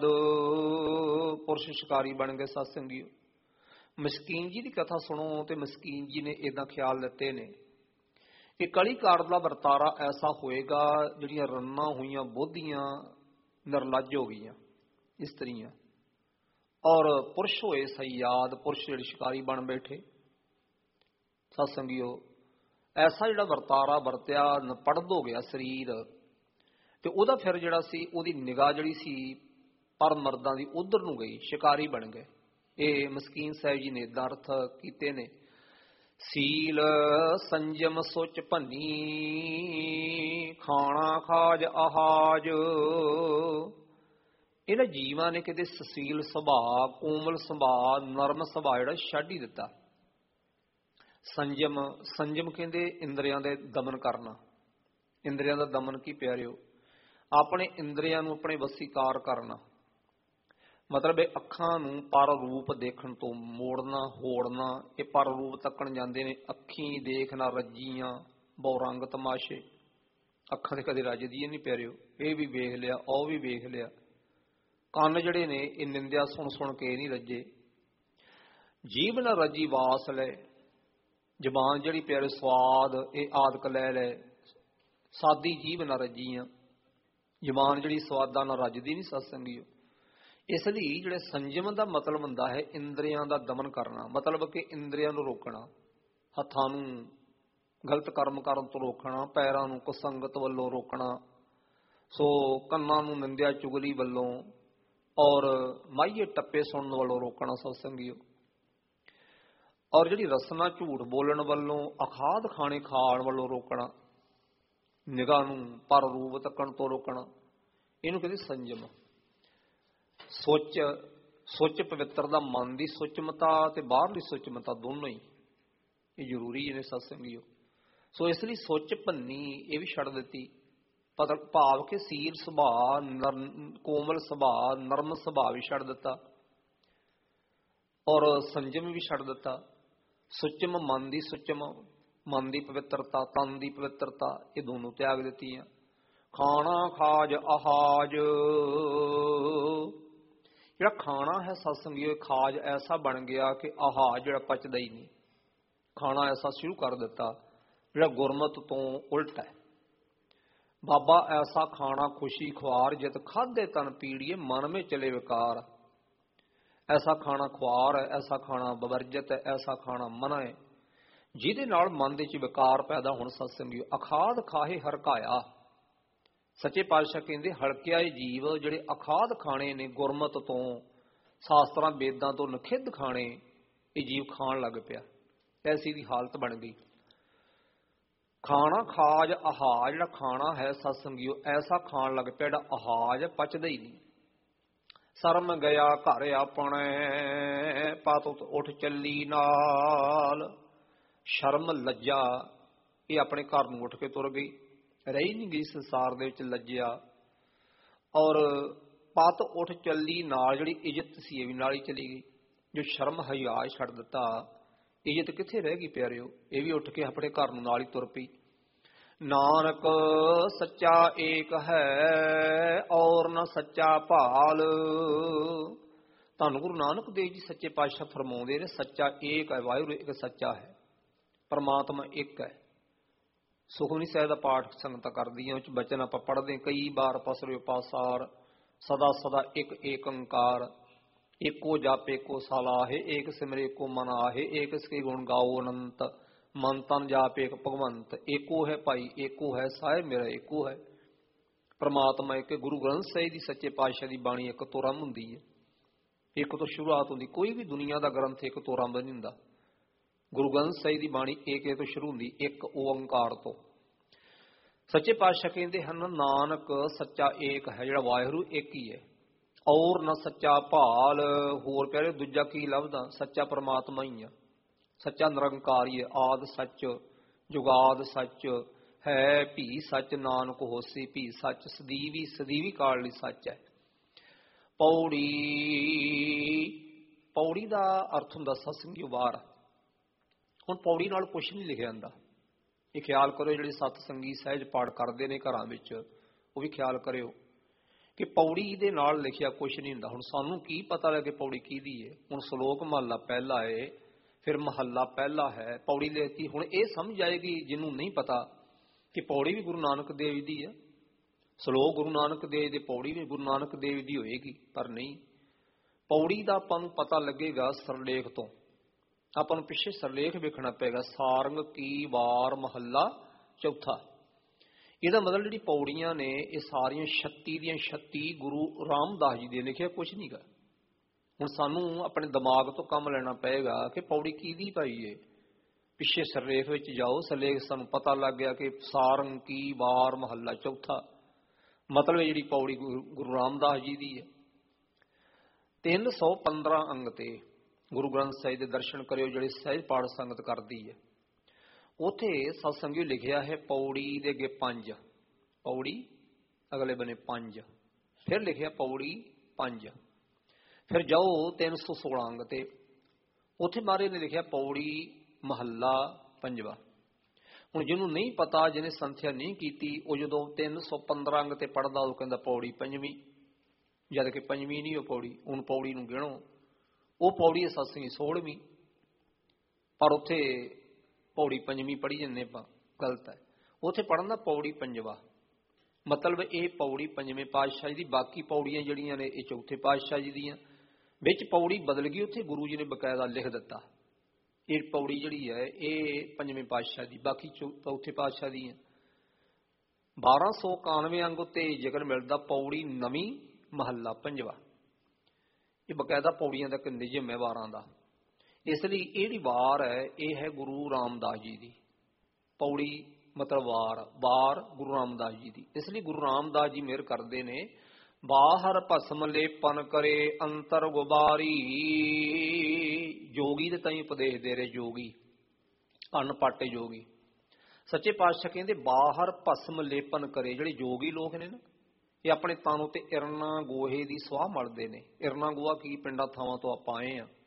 ਪੁਰਸ਼ ਸ਼ਿਕਾਰੀ ਬਣ ਗਏ ਸਤਸੰਗੀਓ। ਮਸਕੀਨ ਜੀ ਦੀ ਕਥਾ ਸੁਣੋ ਤੇ ਮਸਕੀਨ ਜੀ ਨੇ ਏਦਾਂ ਖਿਆਲ ਦਿੱਤੇ ਨੇ ਕਿ ਕਲੀ ਕਾਲ ਦਾ ਵਰਤਾਰਾ ਐਸਾ ਹੋਏਗਾ, ਜਿਹੜੀਆਂ ਰੰਨਾਂ ਹੋਈਆਂ ਬੋਧੀਆਂ ਨਿਰਲੱਜ ਹੋ ਗਈਆਂ ਇਸਤਰੀਆਂ, ਔਰ ਪੁਰਸ਼ ਹੋਏ ਸਯਾਦ, ਪੁਰਸ਼ ਜਿਹੜੇ ਸ਼ਿਕਾਰੀ ਬਣ ਬੈਠੇ ਸਤਸੰਗੀਓ। ਐਸਾ ਜਿਹੜਾ ਵਰਤਾਰਾ ਵਰਤਿਆ, ਨਪੜਦ ਹੋ ਗਿਆ ਸਰੀਰ, ਤੇ ਉਹਦਾ ਫਿਰ ਜਿਹੜਾ ਸੀ, ਉਹਦੀ ਨਿਗਾਹ ਜਿਹੜੀ ਸੀ ਪਰ ਮਰਦਾਂ ਦੀ ਉਧਰ ਨੂੰ ਗਈ, ਸ਼ਿਕਾਰੀ ਬਣ ਗਏ। ਇਹ ਮਸਕੀਨ ਸਾਹਿਬ ਜੀ ਨੇ ਏਦਾਂ ਅਰਥ ਕੀਤੇ ਨੇ। ਸੀਲ ਸੰਜਮ ਸੁਚ ਭੰਨੀ ਖਾਣਾ ਖਾਜ ਆਹਾਜ। ਇਹਨਾਂ ਜੀਵਾਂ ਨੇ ਕਿਤੇ ਸੁਸ਼ੀਲ ਸੁਭਾਅ, ਕੋਮਲ ਸੁਭਾਅ, ਨਰਮ ਸੁਭਾਅ ਜਿਹੜਾ ਛੱਡ ਹੀ ਦਿੱਤਾ। ਸੰਜਮ, ਸੰਜਮ ਕਹਿੰਦੇ ਇੰਦਰੀਆਂ ਦੇ ਦਮਨ ਕਰਨਾ। ਇੰਦਰੀਆਂ ਦਾ ਦਮਨ ਕੀ ਪਿਆਰਿਓ? ਆਪਣੇ ਇੰਦਰੀਆਂ ਨੂੰ ਆਪਣੇ ਵਸੀਕਾਰ ਕਰਨਾ। ਮਤਲਬ ਇਹ ਅੱਖਾਂ ਨੂੰ ਪਰ ਰੂਪ ਦੇਖਣ ਤੋਂ ਮੋੜਨਾ, ਹੋੜਨਾ। ਇਹ ਪਰ ਰੂਪ ਤੱਕਣ ਜਾਂਦੇ ਨੇ। ਅੱਖੀਂ ਦੇਖਣਾ ਰੱਜੀਆਂ, ਬਹੁ ਰੰਗ ਤਮਾਸ਼ੇ। ਅੱਖਾਂ ਤੇ ਕਦੇ ਰੱਜਦੀਆਂ ਨਹੀਂ ਪਿਆਰਿਓ, ਇਹ ਵੀ ਵੇਖ ਲਿਆ, ਉਹ ਵੀ ਵੇਖ ਲਿਆ। ਕੰਨ ਜਿਹੜੇ ਨੇ ਇਹ ਨਿੰਦਿਆ ਸੁਣ ਸੁਣ ਕੇ ਨਹੀਂ ਰੱਜੇ। ਜੀਭ ਨਾ ਰੱਜੀ ਵਾਸ ਲੈ, ਜ਼ਬਾਨ ਜਿਹੜੀ ਪਿਆਰੇ ਸਵਾਦ ਇਹ ਆਦਿਕ ਲੈ ਲੈ। ਸਾਦੀ ਜੀਭ ਨਾ ਰੱਜੀਆਂ, ਜ਼ਬਾਨ ਜਿਹੜੀ ਸਵਾਦਾਂ ਨਾਲ ਰੱਜਦੀ ਨਹੀਂ ਸਤਸੰਗੀਓ। ਇਸ ਲਈ ਜਿਹੜੇ ਸੰਜਮ ਦਾ ਮਤਲਬ ਹੁੰਦਾ ਹੈ ਇੰਦਰੀਆਂ ਦਾ ਦਮਨ ਕਰਨਾ, ਮਤਲਬ ਕਿ ਇੰਦਰੀਆਂ ਨੂੰ ਰੋਕਣਾ, ਹੱਥਾਂ ਨੂੰ ਗਲਤ ਕਰਮ ਕਰਨ ਤੋਂ ਰੋਕਣਾ, ਪੈਰਾਂ ਨੂੰ ਕੁਸੰਗਤ ਵੱਲੋਂ ਰੋਕਣਾ, ਸੋ ਕੰਨਾਂ ਨੂੰ ਨਿੰਦਿਆ ਚੁਗਲੀ ਵੱਲੋਂ ਔਰ ਮਾਹੀਏ ਟੱਪੇ ਸੁਣਨ ਵੱਲੋਂ ਰੋਕਣਾ ਸਤਸੰਗੀਓ। ਔਰ ਜਿਹੜੀ ਰਸਨਾ ਝੂਠ ਬੋਲਣ ਵੱਲੋਂ, ਅਖਾਧ ਖਾਣੇ ਖਾਣ ਵੱਲੋਂ ਰੋਕਣਾ, ਨਿਗਾਹ ਨੂੰ ਪਰ ਰੂਪ ਤੱਕਣ ਤੋਂ ਰੋਕਣਾ, ਇਹਨੂੰ ਕਹਿੰਦੇ ਸੰਜਮ। ਸੁੱਚ ਸੁੱਚ ਪਵਿੱਤਰ ਦਾ ਮਨ ਦੀ ਸੁੱਚਮਤਾ ਤੇ ਬਾਹਰਲੀ ਸੁੱਚਮਤਾ ਦੋਨੋਂ ਹੀ ਇਹ ਜ਼ਰੂਰੀ ਨੇ ਸਤਸੰਗੀਓ। ਸੋ ਇਸ ਲਈ ਸੁੱਚ ਭੰਨੀ ਇਹ ਵੀ ਛੱਡ ਦਿੱਤੀ, ਭਾਵ ਕਿ ਸੀਲ ਸੁਭਾਅ, ਕੋਮਲ ਸੁਭਾਅ, ਨਰਮ ਸੁਭਾਅ ਵੀ ਛੱਡ ਦਿੱਤਾ ਔਰ ਸੰਜਮ ਵੀ ਛੱਡ ਦਿੱਤਾ। ਸੁੱਚਮ ਮਨ ਦੀ ਸੁੱਚਮ, ਮਨ ਦੀ ਪਵਿੱਤਰਤਾ, ਤਨ ਦੀ ਪਵਿੱਤਰਤਾ, ਇਹ ਦੋਨੋਂ ਤਿਆਗ ਦਿੱਤੀਆਂ। ਖਾਣਾ ਖਾਜ ਆਹਾਜ, ਜਿਹੜਾ ਖਾਣਾ ਹੈ ਸਤਸੰਗੀਓ, ਖਾਜ ਐਸਾ ਬਣ ਗਿਆ ਕਿ ਆਹਾਜ ਜਿਹੜਾ ਪਚਦਾ ਹੀ ਨਹੀਂ, ਖਾਣਾ ਐਸਾ ਸ਼ੁਰੂ ਕਰ ਦਿੱਤਾ ਜਿਹੜਾ ਗੁਰਮਤ ਤੋਂ ਉਲਟ ਹੈ। ਬਾਬਾ ਐਸਾ ਖਾਣਾ ਖੁਸ਼ੀ ਖੁਆਰ, ਜਿਤ ਖਾਧੇ ਤਨ ਪੀੜੀਏ ਮਨ ਮੇ ਚਲੇ ਵਿਕਾਰ। ਐਸਾ ਖਾਣਾ ਖੁਆਰ ਹੈ, ਐਸਾ ਖਾਣਾ ਬਵਰਜਤ ਹੈ, ਐਸਾ ਖਾਣਾ ਮਨਾ ਹੈ ਜਿਹਦੇ ਨਾਲ ਮਨ ਦੇ ਵਿੱਚ ਵਿਕਾਰ ਪੈਦਾ ਹੋਣ ਸਤਸੰਗੀਓ। ਅਖਾਧ ਖਾਹੇ ਹਰਕਾਇਆ, ਸੱਚੇ ਪਾਤਸ਼ਾਹ ਕਹਿੰਦੇ ਹਲਕਿਆ ਇਹ ਜੀਵ ਜਿਹੜੇ ਅਖਾਧ ਖਾਣੇ ਨੇ, ਗੁਰਮਤ ਤੋਂ, ਸ਼ਾਸਤਰਾਂ ਵੇਦਾਂ ਤੋਂ ਨਖਿੱਧ ਖਾਣੇ, ਇਹ ਜੀਵ ਖਾਣ ਲੱਗ ਪਿਆ। ਐਸੀ ਦੀ ਹਾਲਤ ਬਣ ਗਈ। ਖਾਣਾ ਖਾਜ ਆਹਾਜ, ਜਿਹੜਾ ਖਾਣਾ ਹੈ ਸਤਸੰਗੀਓ ਐਸਾ ਖਾਣ ਲੱਗ ਪਿਆ ਜਿਹੜਾ ਆਹਾਜ ਪਚਦਾ ਹੀ ਨਹੀਂ। ਸ਼ਰਮ ਗਿਆ ਘਰ ਆਪਣੇ, ਪਤ ਉੱਠ ਚੱਲੀ ਨਾਲ। ਸ਼ਰਮ ਲੱਜਾ ਇਹ ਆਪਣੇ ਘਰ ਨੂੰ ਉੱਠ ਕੇ ਤੁਰ ਗਈ, ਰਹੀ ਨਹੀਂ ਗਈ ਸੰਸਾਰ ਦੇ ਵਿੱਚ ਲੱਜਿਆ। ਔਰ ਪਤ ਉੱਠ ਚੱਲੀ ਨਾਲ, ਜਿਹੜੀ ਇੱਜ਼ਤ ਸੀ ਇਹ ਵੀ ਨਾਲ ਹੀ ਚਲੀ ਗਈ। ਜੋ ਸ਼ਰਮ ਹਿਆ ਛੱਡ ਦਿੱਤਾ, ਇੱਜ਼ਤ ਕਿੱਥੇ ਰਹਿ ਗਈ ਪਿਆਰਿਓ, ਇਹ ਵੀ ਉੱਠ ਕੇ ਆਪਣੇ ਘਰ ਨੂੰ ਨਾਲ ਹੀ ਤੁਰ ਪਈ। ਨਾਨਕ ਸੱਚਾ ਏਕ ਹੈ ਔਰ ਨਾ ਸੱਚਾ ਭਾਲ। ਧੰਨ ਗੁਰੂ ਨਾਨਕ ਦੇਵ ਜੀ ਸੱਚੇ ਪਾਤਸ਼ਾਹ ਫਰਮਾਉਂਦੇ ਨੇ, ਸੱਚਾ ਏਕ ਹੈ, ਵਾਹਿਗੁਰੂ ਇੱਕ ਸੱਚਾ ਹੈ, ਪਰਮਾਤਮਾ ਇੱਕ ਹੈ। ਸੁਖਮਨੀ ਸਾਹਿਬ ਦਾ ਪਾਠ ਸੰਗਤਾਂ ਕਰਦੀਆਂ, ਵਿੱਚ ਬਚਨ ਆਪਾਂ ਪੜ੍ਹਦੇ ਕਈ ਵਾਰ, ਪਸਰਿਓ ਪਾਸਾਰ ਸਦਾ ਸਦਾ ਇੱਕ ਏਕ ਓੰਕਾਰ। ਏਕੋ ਜਪ ਏਕੋ ਸਲਾਹੇ, ਏਕ ਸਿਮਰੇ ਏਕੋ ਮਨ ਆਹੇ, ਏਕ ਸਕੇ ਗੁਣ ਗਾਓ ਅਨੰਤ, ਮਨ ਤਨ ਜਾਪ ਏਕ ਭਗਵੰਤ। ਏਕੋ ਹੈ ਭਾਈ ਏਕੋ ਹੈ, ਸਾਹਿਬ ਮੇਰਾ ਏਕੋ ਹੈ। ਪਰਮਾਤਮਾ ਇੱਕ। ਗੁਰੂ ਗ੍ਰੰਥ ਸਾਹਿਬ ਦੀ ਸੱਚੇ ਪਾਤਸ਼ਾਹ ਦੀ ਬਾਣੀ ਇੱਕ ਤੋਂ ਆਰੰਭ ਹੁੰਦੀ ਹੈ, ਇੱਕ ਤੋਂ ਸ਼ੁਰੂਆਤ ਹੁੰਦੀ। ਕੋਈ ਵੀ ਦੁਨੀਆ ਦਾ ਗ੍ਰੰਥ ਇੱਕ ਤੋਂ ਆਰੰਭ ਨਹੀਂ ਹੁੰਦਾ। ਗੁਰੂ ਗ੍ਰੰਥ ਸਾਹਿਬ ਦੀ ਬਾਣੀ ਏਕੇ ਤੋਂ ਸ਼ੁਰੂ ਹੁੰਦੀ, ਇੱਕ ਓੰਕਾਰ ਤੋਂ। ਸੱਚੇ ਪਾਤਸ਼ਾਹ ਕਹਿੰਦੇ ਹਨ, ਨਾਨਕ ਸੱਚਾ ਏਕ ਹੈ, ਜਿਹੜਾ ਵਾਹਿਗੁਰੂ ਇੱਕ ਹੀ ਹੈ। ਔਰ ਨਾ ਸੱਚਾ ਭਾਲ, ਹੋਰ ਪਿਆਰੇ ਦੂਜਾ ਕੀ ਲੱਭਦਾ, ਸੱਚਾ ਪਰਮਾਤਮਾ ਹੀ ਆ, ਸੱਚਾ ਨਿਰੰਕਾਰੀ ਹੈ। ਆਦ ਸੱਚ ਜੁਗਾਦ ਸੱਚ ਹੈ, ਭੀ ਸੱਚ ਨਾਨਕ ਹੋਸੀ ਭੀ ਸੱਚ, ਸਦੀਵੀ ਸਦੀਵੀ ਕਾਲ ਲਈ ਸੱਚ ਹੈ। ਪੌੜੀ, ਪੌੜੀ ਦਾ ਅਰਥ ਹੁੰਦਾ ਸਤਸੰਗੀਓ ਵਾਰ। ਹੁਣ ਪੌੜੀ ਨਾਲ ਕੁਛ ਨਹੀਂ ਲਿਖਿਆ ਜਾਂਦਾ, ਇਹ ਖਿਆਲ ਕਰਿਓ। ਜਿਹੜੇ ਸਤਸੰਗੀ ਸਹਿਜ ਪਾਠ ਕਰਦੇ ਨੇ ਘਰਾਂ ਵਿੱਚ, ਉਹ ਵੀ ਖਿਆਲ ਕਰਿਓ ਕਿ ਪੌੜੀ ਦੇ ਨਾਲ ਲਿਖਿਆ ਕੁਛ ਨਹੀਂ ਹੁੰਦਾ। ਹੁਣ ਸਾਨੂੰ ਕੀ ਪਤਾ ਲੱਗੇ ਪੌੜੀ ਕਿਹਦੀ ਹੈ। ਹੁਣ ਸ਼ਲੋਕ ਮਹੱਲਾ ਪਹਿਲਾ ਹੈ, ਫਿਰ ਮਹੱਲਾ ਪਹਿਲਾ ਹੈ, ਪੌੜੀ ਲਿਖਤੀ। ਹੁਣ ਇਹ ਸਮਝ ਆਏਗੀ ਜਿਹਨੂੰ ਨਹੀਂ ਪਤਾ ਕਿ ਪੌੜੀ ਵੀ ਗੁਰੂ ਨਾਨਕ ਦੇਵ ਦੀ ਹੈ, ਸ਼ਲੋਕ ਗੁਰੂ ਨਾਨਕ ਦੇਵ ਦੇ, ਪੌੜੀ ਵੀ ਗੁਰੂ ਨਾਨਕ ਦੇਵ ਦੀ ਹੋਏਗੀ। ਪਰ ਨਹੀਂ, ਪੌੜੀ ਦਾ ਆਪਾਂ ਨੂੰ ਪਤਾ ਲੱਗੇਗਾ ਸਰਲੇਖ ਤੋਂ। ਆਪਾਂ ਨੂੰ ਪਿੱਛੇ ਸਰਲੇਖ ਵੇਖਣਾ ਪਏਗਾ, ਸਾਰੰਗ ਕੀ ਵਾਰ ਮਹੱਲਾ ਚੌਥਾ। ਇਹਦਾ ਮਤਲਬ ਜਿਹੜੀ ਪੌੜੀਆਂ ਨੇ ਇਹ ਸਾਰੀਆਂ ਛੱਤੀ ਦੀਆਂ ਛੱਤੀ ਗੁਰੂ ਰਾਮਦਾਸ ਜੀ ਦੇ ਲਿਖਿਆ ਕੁਛ ਨਹੀਂ ਗਾ। ਹੁਣ ਸਾਨੂੰ ਆਪਣੇ ਦਿਮਾਗ ਤੋਂ ਕੰਮ ਲੈਣਾ ਪਏਗਾ ਕਿ ਪੌੜੀ ਕਿਹਦੀ ਪਾਈ ਏ। ਪਿੱਛੇ ਸਰਲੇਖ ਵਿੱਚ ਜਾਓ, ਸਰਲੇਖ ਸਾਨੂੰ ਪਤਾ ਲੱਗ ਗਿਆ ਕਿ ਸਾਰੰਗ ਕੀ ਵਾਰ ਮਹੱਲਾ ਚੌਥਾ, ਮਤਲਬ ਜਿਹੜੀ ਪੌੜੀ ਗੁਰੂ ਰਾਮਦਾਸ ਜੀ ਦੀ ਹੈ। ਤਿੰਨ ਸੌ ਪੰਦਰਾਂ ਅੰਗ ਤੇ ਗੁਰੂ ਗ੍ਰੰਥ ਸਾਹਿਬ ਦੇ ਦਰਸ਼ਨ ਕਰਿਓ, ਜਿਹੜੇ ਸਹਿਜ ਪਾਠ ਸੰਗਤ ਕਰਦੀ ਹੈ। ਉੱਥੇ ਸਤਸੰਗੀ ਲਿਖਿਆ ਹੈ ਪੌੜੀ ਦੇ ਅੱਗੇ ਪੰਜ, ਪੌੜੀ ਅਗਲੇ ਬਨੇ ਪੰਜ, ਫਿਰ ਲਿਖਿਆ ਪੌੜੀ ਪੰਜ। ਫਿਰ ਜਾਓ ਤਿੰਨ ਸੌ ਸੋਲਾਂ ਅੰਗ ਤੇ, ਉੱਥੇ ਮਹਾਰਾਜ ਨੇ ਲਿਖਿਆ ਪੌੜੀ ਮਹੱਲਾ ਪੰਜਵਾ। ਹੁਣ ਜਿਹਨੂੰ ਨਹੀਂ ਪਤਾ, ਜਿਹਨੇ ਸੰਥਿਆ ਨਹੀਂ ਕੀਤੀ, ਉਹ ਜਦੋਂ ਤਿੰਨ ਸੌ ਪੰਦਰਾਂ ਅੰਗ ਤੇ ਪੜ੍ਹਦਾ ਉਹ ਕਹਿੰਦਾ ਪੌੜੀ ਪੰਜਵੀਂ, ਜਦ ਕਿ ਪੰਜਵੀਂ ਨਹੀਂ ਉਹ ਪੌੜੀ। ਹੁਣ ਪੌੜੀ ਨੂੰ ਗਿਣੋ, ਉਹ ਪੌੜੀ ਹੈ ਸਤਸੰਗੀ ਸੋਲਵੀਂ, ਪਰ ਉੱਥੇ ਪੌੜੀ ਪੰਜਵੀਂ ਪੜ੍ਹੀ ਜਾਂਦੇ ਆਪਾਂ, ਗਲਤ ਹੈ। ਉੱਥੇ ਪੜ੍ਹਨ ਦਾ ਪੌੜੀ ਪੰਜਵਾ, ਮਤਲਬ ਇਹ ਪੌੜੀ ਪੰਜਵੇਂ ਪਾਤਸ਼ਾਹ ਜੀ ਦੀ, ਬਾਕੀ ਪੌੜੀਆਂ ਜਿਹੜੀਆਂ ਨੇ ਇਹ ਚੌਥੇ ਪਾਤਸ਼ਾਹ ਜੀ ਦੀਆਂ। ਵਿੱਚ ਪੌੜੀ ਬਦਲ ਗਈ, ਉੱਥੇ ਗੁਰੂ ਜੀ ਨੇ ਬਕਾਇਦਾ ਲਿਖ ਦਿੱਤਾ ਇਹ ਪੌੜੀ ਜਿਹੜੀ ਹੈ ਇਹ ਪੰਜਵੇਂ ਪਾਤਸ਼ਾਹ ਦੀ, ਬਾਕੀ ਚੌਥੇ ਪਾਤਸ਼ਾਹ ਦੀ ਹੈ। ਬਾਰਾਂ ਸੌ ਇਕਾਨਵੇਂ ਅੰਗ ਉੱਤੇ ਜ਼ਿਕਰ ਮਿਲਦਾ ਪੌੜੀ ਨਵੀਂ ਮਹੱਲਾ ਪੰਜਵਾ। ਇਹ ਬਕਾਇਦਾ ਪੌੜੀਆਂ ਦਾ ਇੱਕ ਨਿਯਮ ਹੈ ਵਾਰਾਂ ਦਾ। ਇਸ ਲਈ ਇਹ ਜਿਹੜੀ ਵਾਰ ਹੈ ਇਹ ਹੈ ਗੁਰੂ ਰਾਮਦਾਸ ਜੀ ਦੀ। ਪੌੜੀ ਮਤਲਬ ਵਾਰ, ਵਾਰ ਗੁਰੂ ਰਾਮਦਾਸ ਜੀ ਦੀ। ਇਸ ਲਈ ਗੁਰੂ ਰਾਮਦਾਸ ਜੀ ਮਿਹਰ ਕਰਦੇ ਨੇ, ਬਾਹਰ ਭਸਮ ਲੇਪਨ ਕਰੇ ਅੰਤਰ ਗੁਬਾਰੀ। ਜੋਗੀ ਦੇ ਤਾਈਂ ਉਪਦੇਸ਼ ਦੇ ਰਹੇ, ਜੋਗੀ ਅਨਪਾਟੇ ਜੋਗੀ। ਸੱਚੇ ਪਾਤਸ਼ਾਹ ਕਹਿੰਦੇ ਬਾਹਰ ਭਸਮ ਲੇਪਨ ਕਰੇ। ਜਿਹੜੇ ਜੋਗੀ ਲੋਕ ਨੇ ਨਾ ਇਹ ਆਪਣੇ ਤਨ ਉੱਤੇ ਇਰਨਾ ਗੋਹੇ ਦੀ ਸਵਾਹ ਮਲਦੇ ਨੇ। ਇਰਨਾ ਗੋਹਾ ਕੀ, ਪਿੰਡਾਂ ਥਾਵਾਂ ਤੋਂ ਆਪਾਂ ਆਏ ਹਾਂ।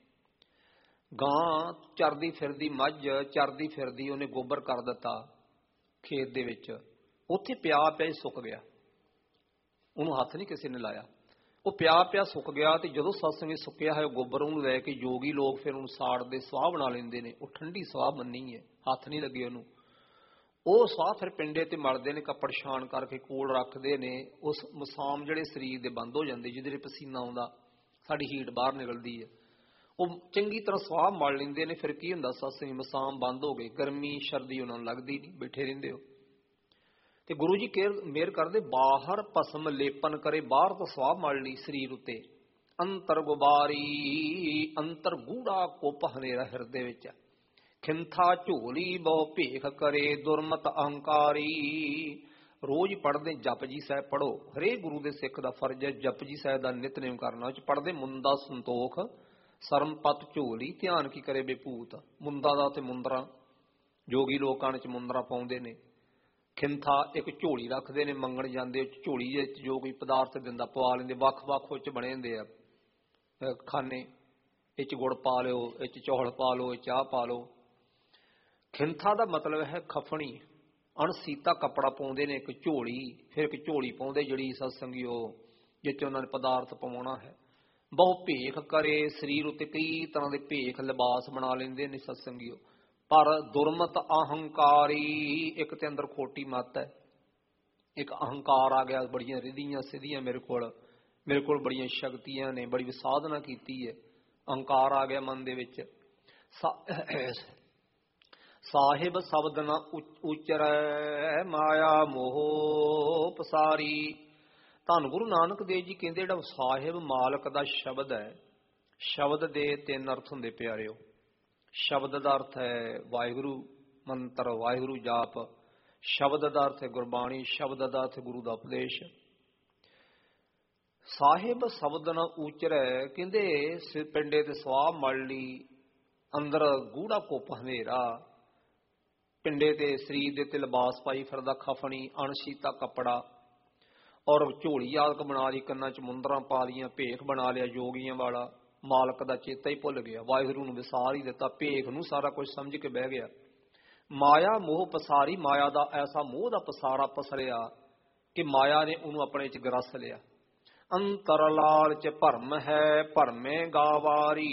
ਗਾਂ ਚਰਦੀ ਫਿਰਦੀ, ਮੱਝ ਚਰਦੀ ਫਿਰਦੀ, ਉਹਨੇ ਗੋਬਰ ਕਰ ਦਿੱਤਾ ਖੇਤ ਦੇ ਵਿੱਚ, ਉੱਥੇ ਪਿਆ ਪਿਆ ਸੁੱਕ ਗਿਆ, ਉਹਨੂੰ ਹੱਥ ਨਹੀਂ ਕਿਸੇ ਨੇ ਲਾਇਆ, ਉਹ ਪਿਆ ਪਿਆ ਸੁੱਕ ਗਿਆ। ਤੇ ਜਦੋਂ ਸਤਸੰਗ ਸੁੱਕਿਆ ਹੋਇਆ ਗੋਬਰ ਉਹਨੂੰ ਲੈ ਕੇ ਜੋਗੀ ਲੋਕ ਫਿਰ ਉਹਨੂੰ ਸਾੜਦੇ, ਸਵਾਹ ਬਣਾ ਲੈਂਦੇ ਨੇ। ਉਹ ਠੰਡੀ ਸਵਾਹ ਮੰਨੀ ਹੈ, ਹੱਥ ਨਹੀਂ ਲੱਗੇ ਉਹਨੂੰ। ਉਹ ਸਵਾਹ ਫਿਰ ਪਿੰਡੇ ਤੇ ਮਲਦੇ ਨੇ, ਕੱਪੜ ਛਾਣ ਕਰਕੇ ਕੋਲ ਰੱਖਦੇ ਨੇ। ਉਸ ਮਸਾਮ ਜਿਹੜੇ ਸਰੀਰ ਦੇ ਬੰਦ ਹੋ ਜਾਂਦੇ, ਜਿਹਦੇ ਪਸੀਨਾ ਆਉਂਦਾ, ਸਾਡੀ ਹੀਟ ਬਾਹਰ ਨਿਕਲਦੀ ਹੈ, ਉਹ ਚੰਗੀ ਤਰ੍ਹਾਂ ਸਵਾਹ ਮਲ ਲੈਂਦੇ ਨੇ। ਫਿਰ ਕੀ ਹੁੰਦਾ, ਸਤਸੰਗ ਮਸਾਮ ਬੰਦ ਹੋ ਗਏ, ਗਰਮੀ ਸਰਦੀ ਉਹਨਾਂ ਨੂੰ ਲੱਗਦੀ ਨਹੀਂ, ਬੈਠੇ ਰਹਿੰਦੇ ਹੋ। ਤੇ ਗੁਰੂ ਜੀ ਕੇਰ ਮਿਹਰ ਕਰਦੇ, ਬਾਹਰ ਭਸਮ ਲੇਪਨ ਕਰੇ, ਬਾਹਰ ਤੋਂ ਸਵਾਹ ਮਲ ਲਈ ਸਰੀਰ ਉੱਤੇ। ਅੰਤਰ ਗੁਬਾਰੀ, ਅੰਤਰ ਗੂੜਾ ਕੁੱਪ ਹਨੇਰਾ ਹਿਰਦੇ ਵਿੱਚ। ਖਿੰਥਾ ਝੋਲੀ ਬਹੁ ਭੇਖ ਕਰੇ ਦੁਰਮਤ ਅਹੰਕਾਰੀ। ਰੋਜ਼ ਪੜ੍ਹਦੇ ਜਪਜੀ ਸਾਹਿਬ ਪੜ੍ਹੋ। ਹਰੇਕ ਗੁਰੂ ਦੇ ਸਿੱਖ ਦਾ ਫਰਜ਼ ਹੈ ਜਪਜੀ ਸਾਹਿਬ ਦਾ ਨਿਤਨੇਮ ਕਰਨਾ। ਉਹ 'ਚ ਪੜ੍ਹਦੇ ਮੁੰਦਾ ਸੰਤੋਖ ਸਰਮਪਤ ਝੋਲੀ, ਧਿਆਨ ਕੀ ਕਰੇ ਬੇਪੂਤ। ਮੁੰਦਾ ਦਾ ਤੇ ਮੁੰਦਰਾ, ਜੋਗੀ ਲੋਕਾਂ ਨੇ 'ਚ ਮੁੰਦਰਾ ਪਾਉਂਦੇ ਨੇ। ਖਿੰਥਾ ਇੱਕ ਝੋਲੀ ਰੱਖਦੇ ਨੇ, ਮੰਗਣ ਜਾਂਦੇ, ਝੋਲੀ ਵਿੱਚ ਜੋ ਕੋਈ ਪਦਾਰਥ ਦਿੰਦਾ ਪਵਾ ਲੈਂਦੇ। ਵੱਖ ਵੱਖ ਉਹ 'ਚ ਬਣੇ ਹੁੰਦੇ ਆ ਖਾਨੇ, ਇਹ 'ਚ ਗੁੜ ਪਾ ਲਿਓ, ਇਹ 'ਚ ਚੌਲ ਪਾ ਲਓ, ਇਹ ਚਾਹ ਪਾ ਲਓ। ਖਿੰਥਾ ਦਾ ਮਤਲਬ ਹੈ ਖਫਣੀ, ਅਣਸੀਤਾ ਕੱਪੜਾ ਪਾਉਂਦੇ ਨੇ ਇੱਕ ਝੋਲੀ, ਫਿਰ ਇੱਕ ਝੋਲੀ ਪਾਉਂਦੇ ਜਿਹੜੀ ਸਤਸੰਗੀ ਉਹ ਜਿਸ 'ਚ ਉਹਨਾਂ ਨੇ ਪਦਾਰਥ ਪਵਾਉਣਾ ਹੈ। ਬਹੁ ਭੇਖ ਕਰੇ, ਸਰੀਰ ਉੱਤੇ ਕਈ ਤਰ੍ਹਾਂ ਦੇ ਭੇਖ ਲਿਬਾਸ ਬਣਾ ਲੈਂਦੇ ਨੇ ਸਤਸੰਗੀ। ਪਰ ਦੁਰਮਤ ਅਹੰਕਾਰੀ, ਇੱਕ ਤੇ ਅੰਦਰ ਖੋਟੀ ਮੱਤ ਹੈ, ਇੱਕ ਅਹੰਕਾਰ ਆ ਗਿਆ, ਬੜੀਆਂ ਰਿਧੀਆਂ ਸਿੱਧੀਆਂ ਮੇਰੇ ਕੋਲ, ਮੇਰੇ ਕੋਲ ਬੜੀਆਂ ਸ਼ਕਤੀਆਂ ਨੇ, ਬੜੀ ਸਾਧਨਾ ਕੀਤੀ ਹੈ, ਅਹੰਕਾਰ ਆ ਗਿਆ ਮਨ ਦੇ ਵਿੱਚ। ਸਾਹਿਬ ਸ਼ਬਦ ਨਾ ਉਚਰੈ ਮਾਇਆ ਮੋਹ ਪਸਾਰੀ। ਧੰਨ ਗੁਰੂ ਨਾਨਕ ਦੇਵ ਜੀ ਕਹਿੰਦੇ ਜਿਹੜਾ ਸਾਹਿਬ ਮਾਲਕ ਦਾ ਸ਼ਬਦ ਹੈ, ਸ਼ਬਦ ਦੇ ਤਿੰਨ ਅਰਥ ਹੁੰਦੇ ਪਿਆਰਿਓ। ਸ਼ਬਦ ਦਾ ਅਰਥ ਹੈ ਵਾਹਿਗੁਰੂ ਮੰਤਰ, ਵਾਹਿਗੁਰੂ ਜਾਪ। ਸ਼ਬਦ ਦਾ ਅਰਥ ਹੈ ਗੁਰਬਾਣੀ, ਸ਼ਬਦ ਦਾ ਅਰਥ ਗੁਰੂ ਦਾ ਉਪਦੇਸ਼। ਸਾਹਿਬ ਸ਼ਬਦ ਨਾ ਉਚਰੈ ਕਹਿੰਦੇ ਪਿੰਡੇ ਤੇ ਸਵਾਹ ਮਲ ਲਈ, ਅੰਦਰ ਗੂੜਾ ਕੁੱਪ ਹਨੇਰਾ, ਪਿੰਡੇ ਤੇ ਸਰੀਰ ਦੇ ਤੇ ਲਿਬਾਸ ਪਾਈ ਫਿਰਦਾ ਖਫਣੀ, ਅਣਸੀਤਾ ਕੱਪੜਾ, ਔਰ ਝੋਲੀ ਆਦਿਕ ਬਣਾ ਲਈ, ਕੰਨਾਂ 'ਚ ਮੁੰਦਰਾਂ ਪਾ ਲਈਆਂ, ਭੇਖ ਬਣਾ ਲਿਆ ਜੋਗੀਆਂ ਵਾਲਾ। ਮਾਲਕ ਦਾ ਚੇਤਾ ਹੀ ਭੁੱਲ ਗਿਆ, ਵਾਹਿਗੁਰੂ ਨੂੰ ਵਿਸਾਰ ਹੀ ਦਿੱਤਾ, ਭੇਖ ਨੂੰ ਸਾਰਾ ਕੁਝ ਸਮਝ ਕੇ ਬਹਿ ਗਿਆ। ਮਾਇਆ ਮੋਹ ਪਸਾਰੀ, ਮਾਇਆ ਦਾ ਐਸਾ ਮੋਹ ਦਾ ਪਸਾਰਾ ਪਸਰਿਆ ਕਿ ਮਾਇਆ ਨੇ ਉਹਨੂੰ ਆਪਣੇ 'ਚ ਗਰਸ ਲਿਆ। ਅੰਤਰ ਲਾਲਚ ਭਰਮ ਹੈ ਭਰਮੇ ਗਾਵਾਰੀ।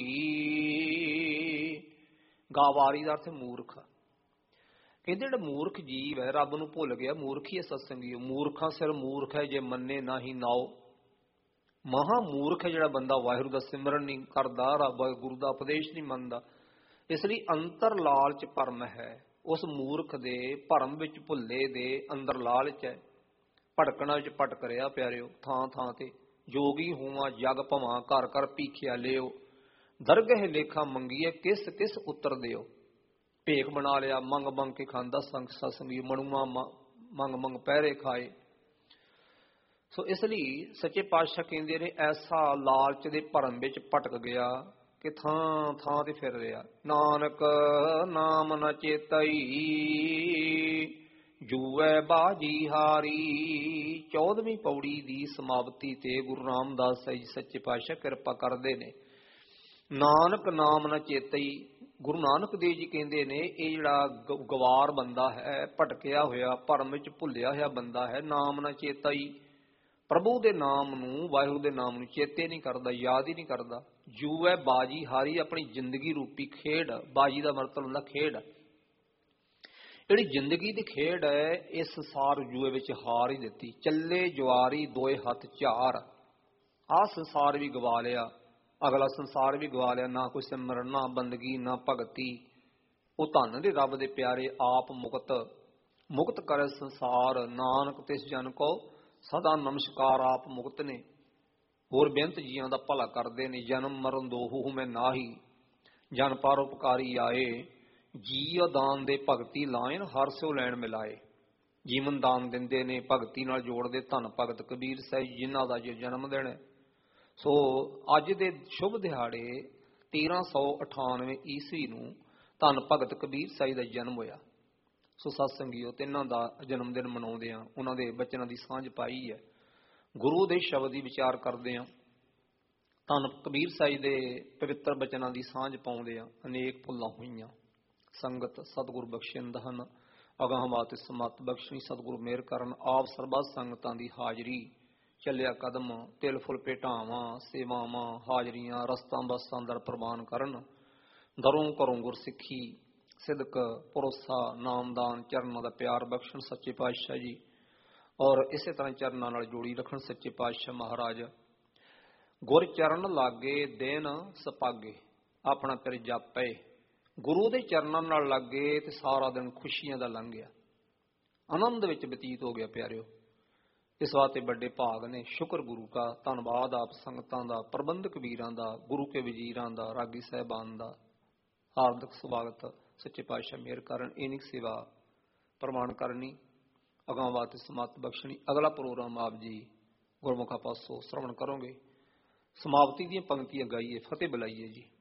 ਗਾਵਾਰੀ ਦਾ ਅਰਥ ਮੂਰਖ। ਕਹਿੰਦੇ ਜਿਹੜਾ ਮੂਰਖ ਜੀਵ ਹੈ, ਰੱਬ ਨੂੰ ਭੁੱਲ ਗਿਆ, ਮੂਰਖ ਹੀ ਹੈ ਸਤਸੰਗੀ। ਮੂਰਖਾਂ ਸਿਰ ਮੂਰਖ ਹੈ ਜੇ ਮੰਨੇ ਨਾ ਹੀ ਨਾਓ। ਮਹਾ ਮੂਰਖ ਹੈ ਜਿਹੜਾ ਬੰਦਾ ਵਾਹਿਗੁਰੂ ਦਾ ਸਿਮਰਨ ਨਹੀਂ ਕਰਦਾ, ਰੱਬ ਗੁਰੂ ਦਾ ਉਪਦੇਸ਼ ਨਹੀਂ ਮੰਨਦਾ। ਇਸ ਲਈ ਅੰਤਰ ਲਾਲਚ ਭਰਮ ਹੈ। ਉਸ ਮੂਰਖ ਦੇ ਭਰਮ ਵਿੱਚ ਭੁੱਲੇ ਦੇ ਅੰਦਰ ਲਾਲਚ ਹੈ, ਭਟਕਣਾ ਵਿੱਚ ਭਟਕ ਰਿਹਾ ਪਿਆਰਿਓ ਥਾਂ ਥਾਂ ਤੇ। ਜੋਗੀ ਹੋਵਾਂ ਜਗ ਭਵਾਂ ਘਰ ਘਰ ਭੀਖਿਆ ਲਿਓ, ਦਰਗਹਿ ਲੇਖਾ ਮੰਗੀਏ ਕਿਸ ਕਿਸ ਉੱਤਰ ਦਿਓ। ਭੇਖ ਬਣਾ ਲਿਆ, ਮੰਗ ਮੰਗ ਕੇ ਖਾਂਦਾ ਸੰਗ ਸਤਸੰਗੀ, ਮਣੂਆ ਮੰਗ ਮੰਗ ਪਹਿਰੇ ਖਾਏ। ਸੋ ਇਸ ਲਈ ਸੱਚੇ ਪਾਤਸ਼ਾਹ ਕਹਿੰਦੇ ਨੇ ਐਸਾ ਲਾਲਚ ਦੇ ਭਰਮ ਵਿੱਚ ਭਟਕ ਗਿਆ ਕਿ ਥਾਂ ਥਾਂ ਤੇ ਫਿਰ ਰਿਹਾ। ਨਾਨਕ ਨਾਮ ਨ ਚੇਤਈ ਜੂਐ ਬਾਜੀ ਹਾਰੀ। ਚੌਦਵੀਂ ਪੌੜੀ ਦੀ ਸਮਾਪਤੀ ਤੇ ਗੁਰੂ ਰਾਮਦਾਸ ਜੀ ਸੱਚੇ ਪਾਤਸ਼ਾਹ ਕਿਰਪਾ ਕਰਦੇ ਨੇ। ਨਾਨਕ ਨਾਮ ਨ ਚੇਤਈ, ਗੁਰੂ ਨਾਨਕ ਦੇਵ ਜੀ ਕਹਿੰਦੇ ਨੇ ਇਹ ਜਿਹੜਾ ਗਵਾਰ ਬੰਦਾ ਹੈ, ਭਟਕਿਆ ਹੋਇਆ ਭਰਮ ਵਿੱਚ ਭੁੱਲਿਆ ਹੋਇਆ ਬੰਦਾ ਹੈ, ਨਾਮ ਨ ਚੇਤਈ, ਪ੍ਰਭੂ ਦੇ ਨਾਮ ਨੂੰ, ਵਾਹਿਗੁਰੂ ਦੇ ਨਾਮ ਨੂੰ ਚੇਤੇ ਨਹੀਂ ਕਰਦਾ, ਯਾਦ ਹੀ ਨਹੀਂ ਕਰਦਾ। ਜੂ ਹੈ ਬਾਜੀ ਹਾਰੀ, ਆਪਣੀ ਜ਼ਿੰਦਗੀ ਰੂਪੀ ਖੇਡ, ਬਾਜੀ ਦਾ ਮਤਲਬ ਹੁੰਦਾ ਖੇਡ। ਜਿਹੜੀ ਜ਼ਿੰਦਗੀ ਦੀ ਖੇਡ ਹੈ, ਇਸ ਸੰਸਾਰ ਜੂਏ ਵਿੱਚ ਹਾਰ ਹੀ ਦਿੱਤੀ। ਚੱਲੇ ਜਵਾਰੀ ਦੋਏ ਹੱਥ ਝਾਰ, ਆਹ ਸੰਸਾਰ ਵੀ ਗਵਾ ਲਿਆ, ਅਗਲਾ ਸੰਸਾਰ ਵੀ ਗਵਾ ਲਿਆ। ਨਾ ਕੋਈ ਸਿਮਰਨ, ਨਾ ਬੰਦਗੀ, ਨਾ ਭਗਤੀ। ਉਹ ਧੰਨ ਦੇ ਰੱਬ ਦੇ ਪਿਆਰੇ ਆਪ ਮੁਕਤ ਮੁਕਤ ਕਰੇ ਸੰਸਾਰ, ਨਾਨਕ ਤਿਸ ਜਨ ਕੋ ਸਦਾ ਨਮਸਕਾਰ। ਆਪ ਮੁਕਤ ਨੇ, ਹੋਰ ਬੇਅੰਤ ਜੀਆਂ ਦਾ ਭਲਾ ਕਰਦੇ ਨੇ। ਜਨਮ ਮਰਨ ਦੋਹੂ ਮੈਂ ਨਾਹੀ, ਜਨ ਪਰਉਪਕਾਰੀ ਆਏ। ਜੀਅ ਦਾਨ ਦੇ ਭਗਤੀ ਲਾਇਨ, ਹਰ ਸਿਓ ਲੈਣ ਮਿਲਾਏ। ਜੀਵਨ ਦਾਨ ਦਿੰਦੇ ਨੇ, ਭਗਤੀ ਨਾਲ ਜੋੜਦੇ। ਧੰਨ ਭਗਤ ਕਬੀਰ ਸਾਹਿਬ ਜਿਨ੍ਹਾਂ ਦਾ ਜੇ ਜਨਮ ਦਿਨ ਹੈ। ਸੋ ਅੱਜ ਦੇ ਸ਼ੁਭ ਦਿਹਾੜੇ ਤੇਰਾਂ ਸੌ ਅਠਾਨਵੇਂ ਈਸਵੀ ਨੂੰ ਧੰਨ ਭਗਤ ਕਬੀਰ ਸਾਹਿਬ ਦਾ ਜਨਮ ਹੋਇਆ। ਸੋ ਸਤ ਸੰਗੀਓ, ਤਿੰਨਾਂ ਦਾ ਜਨਮ ਦਿਨ ਮਨਾਉਂਦੇ ਆ, ਉਹਨਾਂ ਦੇ ਬਚਨਾਂ ਦੀ ਸਾਂਝ ਪਾਈ ਹੈ, ਗੁਰੂ ਦੇ ਸ਼ਬਦ ਦੀ ਵਿਚਾਰ ਕਰਦੇ ਆ, ਧੰਨ ਕਬੀਰ ਸਾਹਿਬ ਦੇ ਪਵਿੱਤਰ ਬਚਨਾਂ ਦੀ ਸਾਂਝ ਪਾਉਂਦੇ ਆ। ਅਨੇਕ ਭੁੱਲਾਂ ਹੋਈਆਂ, ਸੰਗਤ ਸਤਿਗੁਰ ਬਖਸ਼ਿੰਦ ਹਨ। ਅਗਾਂਹ ਵਾਤ ਸਮਤ ਬਖਸ਼ਣੀ, ਸਤਿਗੁਰੂ ਮਿਹਰ ਕਰਨ। ਆਪ ਸਰਬੱਤ ਸੰਗਤਾਂ ਦੀ ਹਾਜ਼ਰੀ, ਚੱਲਿਆ ਕਦਮ, ਤਿਲ ਫੁੱਲ ਭੇਟਾਵਾਂ, ਸੇਵਾਵਾਂ, ਹਾਜ਼ਰੀਆਂ, ਰਸਤਾਂ ਬਸਤਾਂ ਦਰ ਪ੍ਰਵਾਨ ਕਰਨ। ਦਰੋਂ ਘਰੋਂ ਗੁਰਸਿੱਖੀ, ਸਿਦਕ, ਭਰੋਸਾ, ਨਾਮਦਾਨ, ਚਰਨਾਂ ਦਾ ਪਿਆਰ ਬਖਸ਼ਣ ਸੱਚੇ ਪਾਤਸ਼ਾਹ ਜੀ। ਔਰ ਇਸੇ ਤਰ੍ਹਾਂ ਚਰਨਾਂ ਨਾਲ ਜੋੜੀ ਰੱਖਣ ਸੱਚੇ ਪਾਤਸ਼ਾਹ ਮਹਾਰਾਜ। ਗੁਰ ਚਰਨ ਲਾਗੇ ਦਿਨ ਸਪਾਗੇ, ਆਪਣਾ ਤੇਰੇ ਜਾਪੇ। ਗੁਰੂ ਦੇ ਚਰਨਾਂ ਨਾਲ ਲੱਗੇ ਤੇ ਸਾਰਾ ਦਿਨ ਖੁਸ਼ੀਆਂ ਦਾ ਲੰਘ ਗਿਆ, ਆਨੰਦ ਵਿੱਚ ਬਤੀਤ ਹੋ ਗਿਆ ਪਿਆਰਿਓ। ਇਸ ਵਾਸਤੇ ਵੱਡੇ ਭਾਗ ਨੇ, ਸ਼ੁਕਰ ਗੁਰੂ ਕਾ, ਧੰਨਵਾਦ ਆਪ ਸੰਗਤਾਂ ਦਾ, ਪ੍ਰਬੰਧਕ ਵੀਰਾਂ ਦਾ, ਗੁਰੂ ਕੇ ਵਜ਼ੀਰਾਂ ਦਾ, ਰਾਗੀ ਸਾਹਿਬਾਨ ਦਾ ਹਾਰਦਿਕ ਸਵਾਗਤ। ਸੱਚੇ ਪਾਤਸ਼ਾਹ ਮਿਹਰ ਕਰਨ। ਇਨਿਕ ਸੇਵਾ ਪ੍ਰਮਾਣ ਕਰਨੀ, ਅਗਾਂਹ ਵਾਤ ਸਮਤ ਬਖਸ਼ਣੀ। ਅਗਲਾ ਪ੍ਰੋਗਰਾਮ ਆਪ ਜੀ ਗੁਰਮੁਖਾਂ ਪਾਸੋਂ ਸ਼ਰਵਣ ਕਰੋਗੇ। ਸਮਾਪਤੀ ਦੀਆਂ ਪੰਕਤੀਆਂ ਗਾਈਏ, ਫਤਿਹ ਬੁਲਾਈਏ ਜੀ।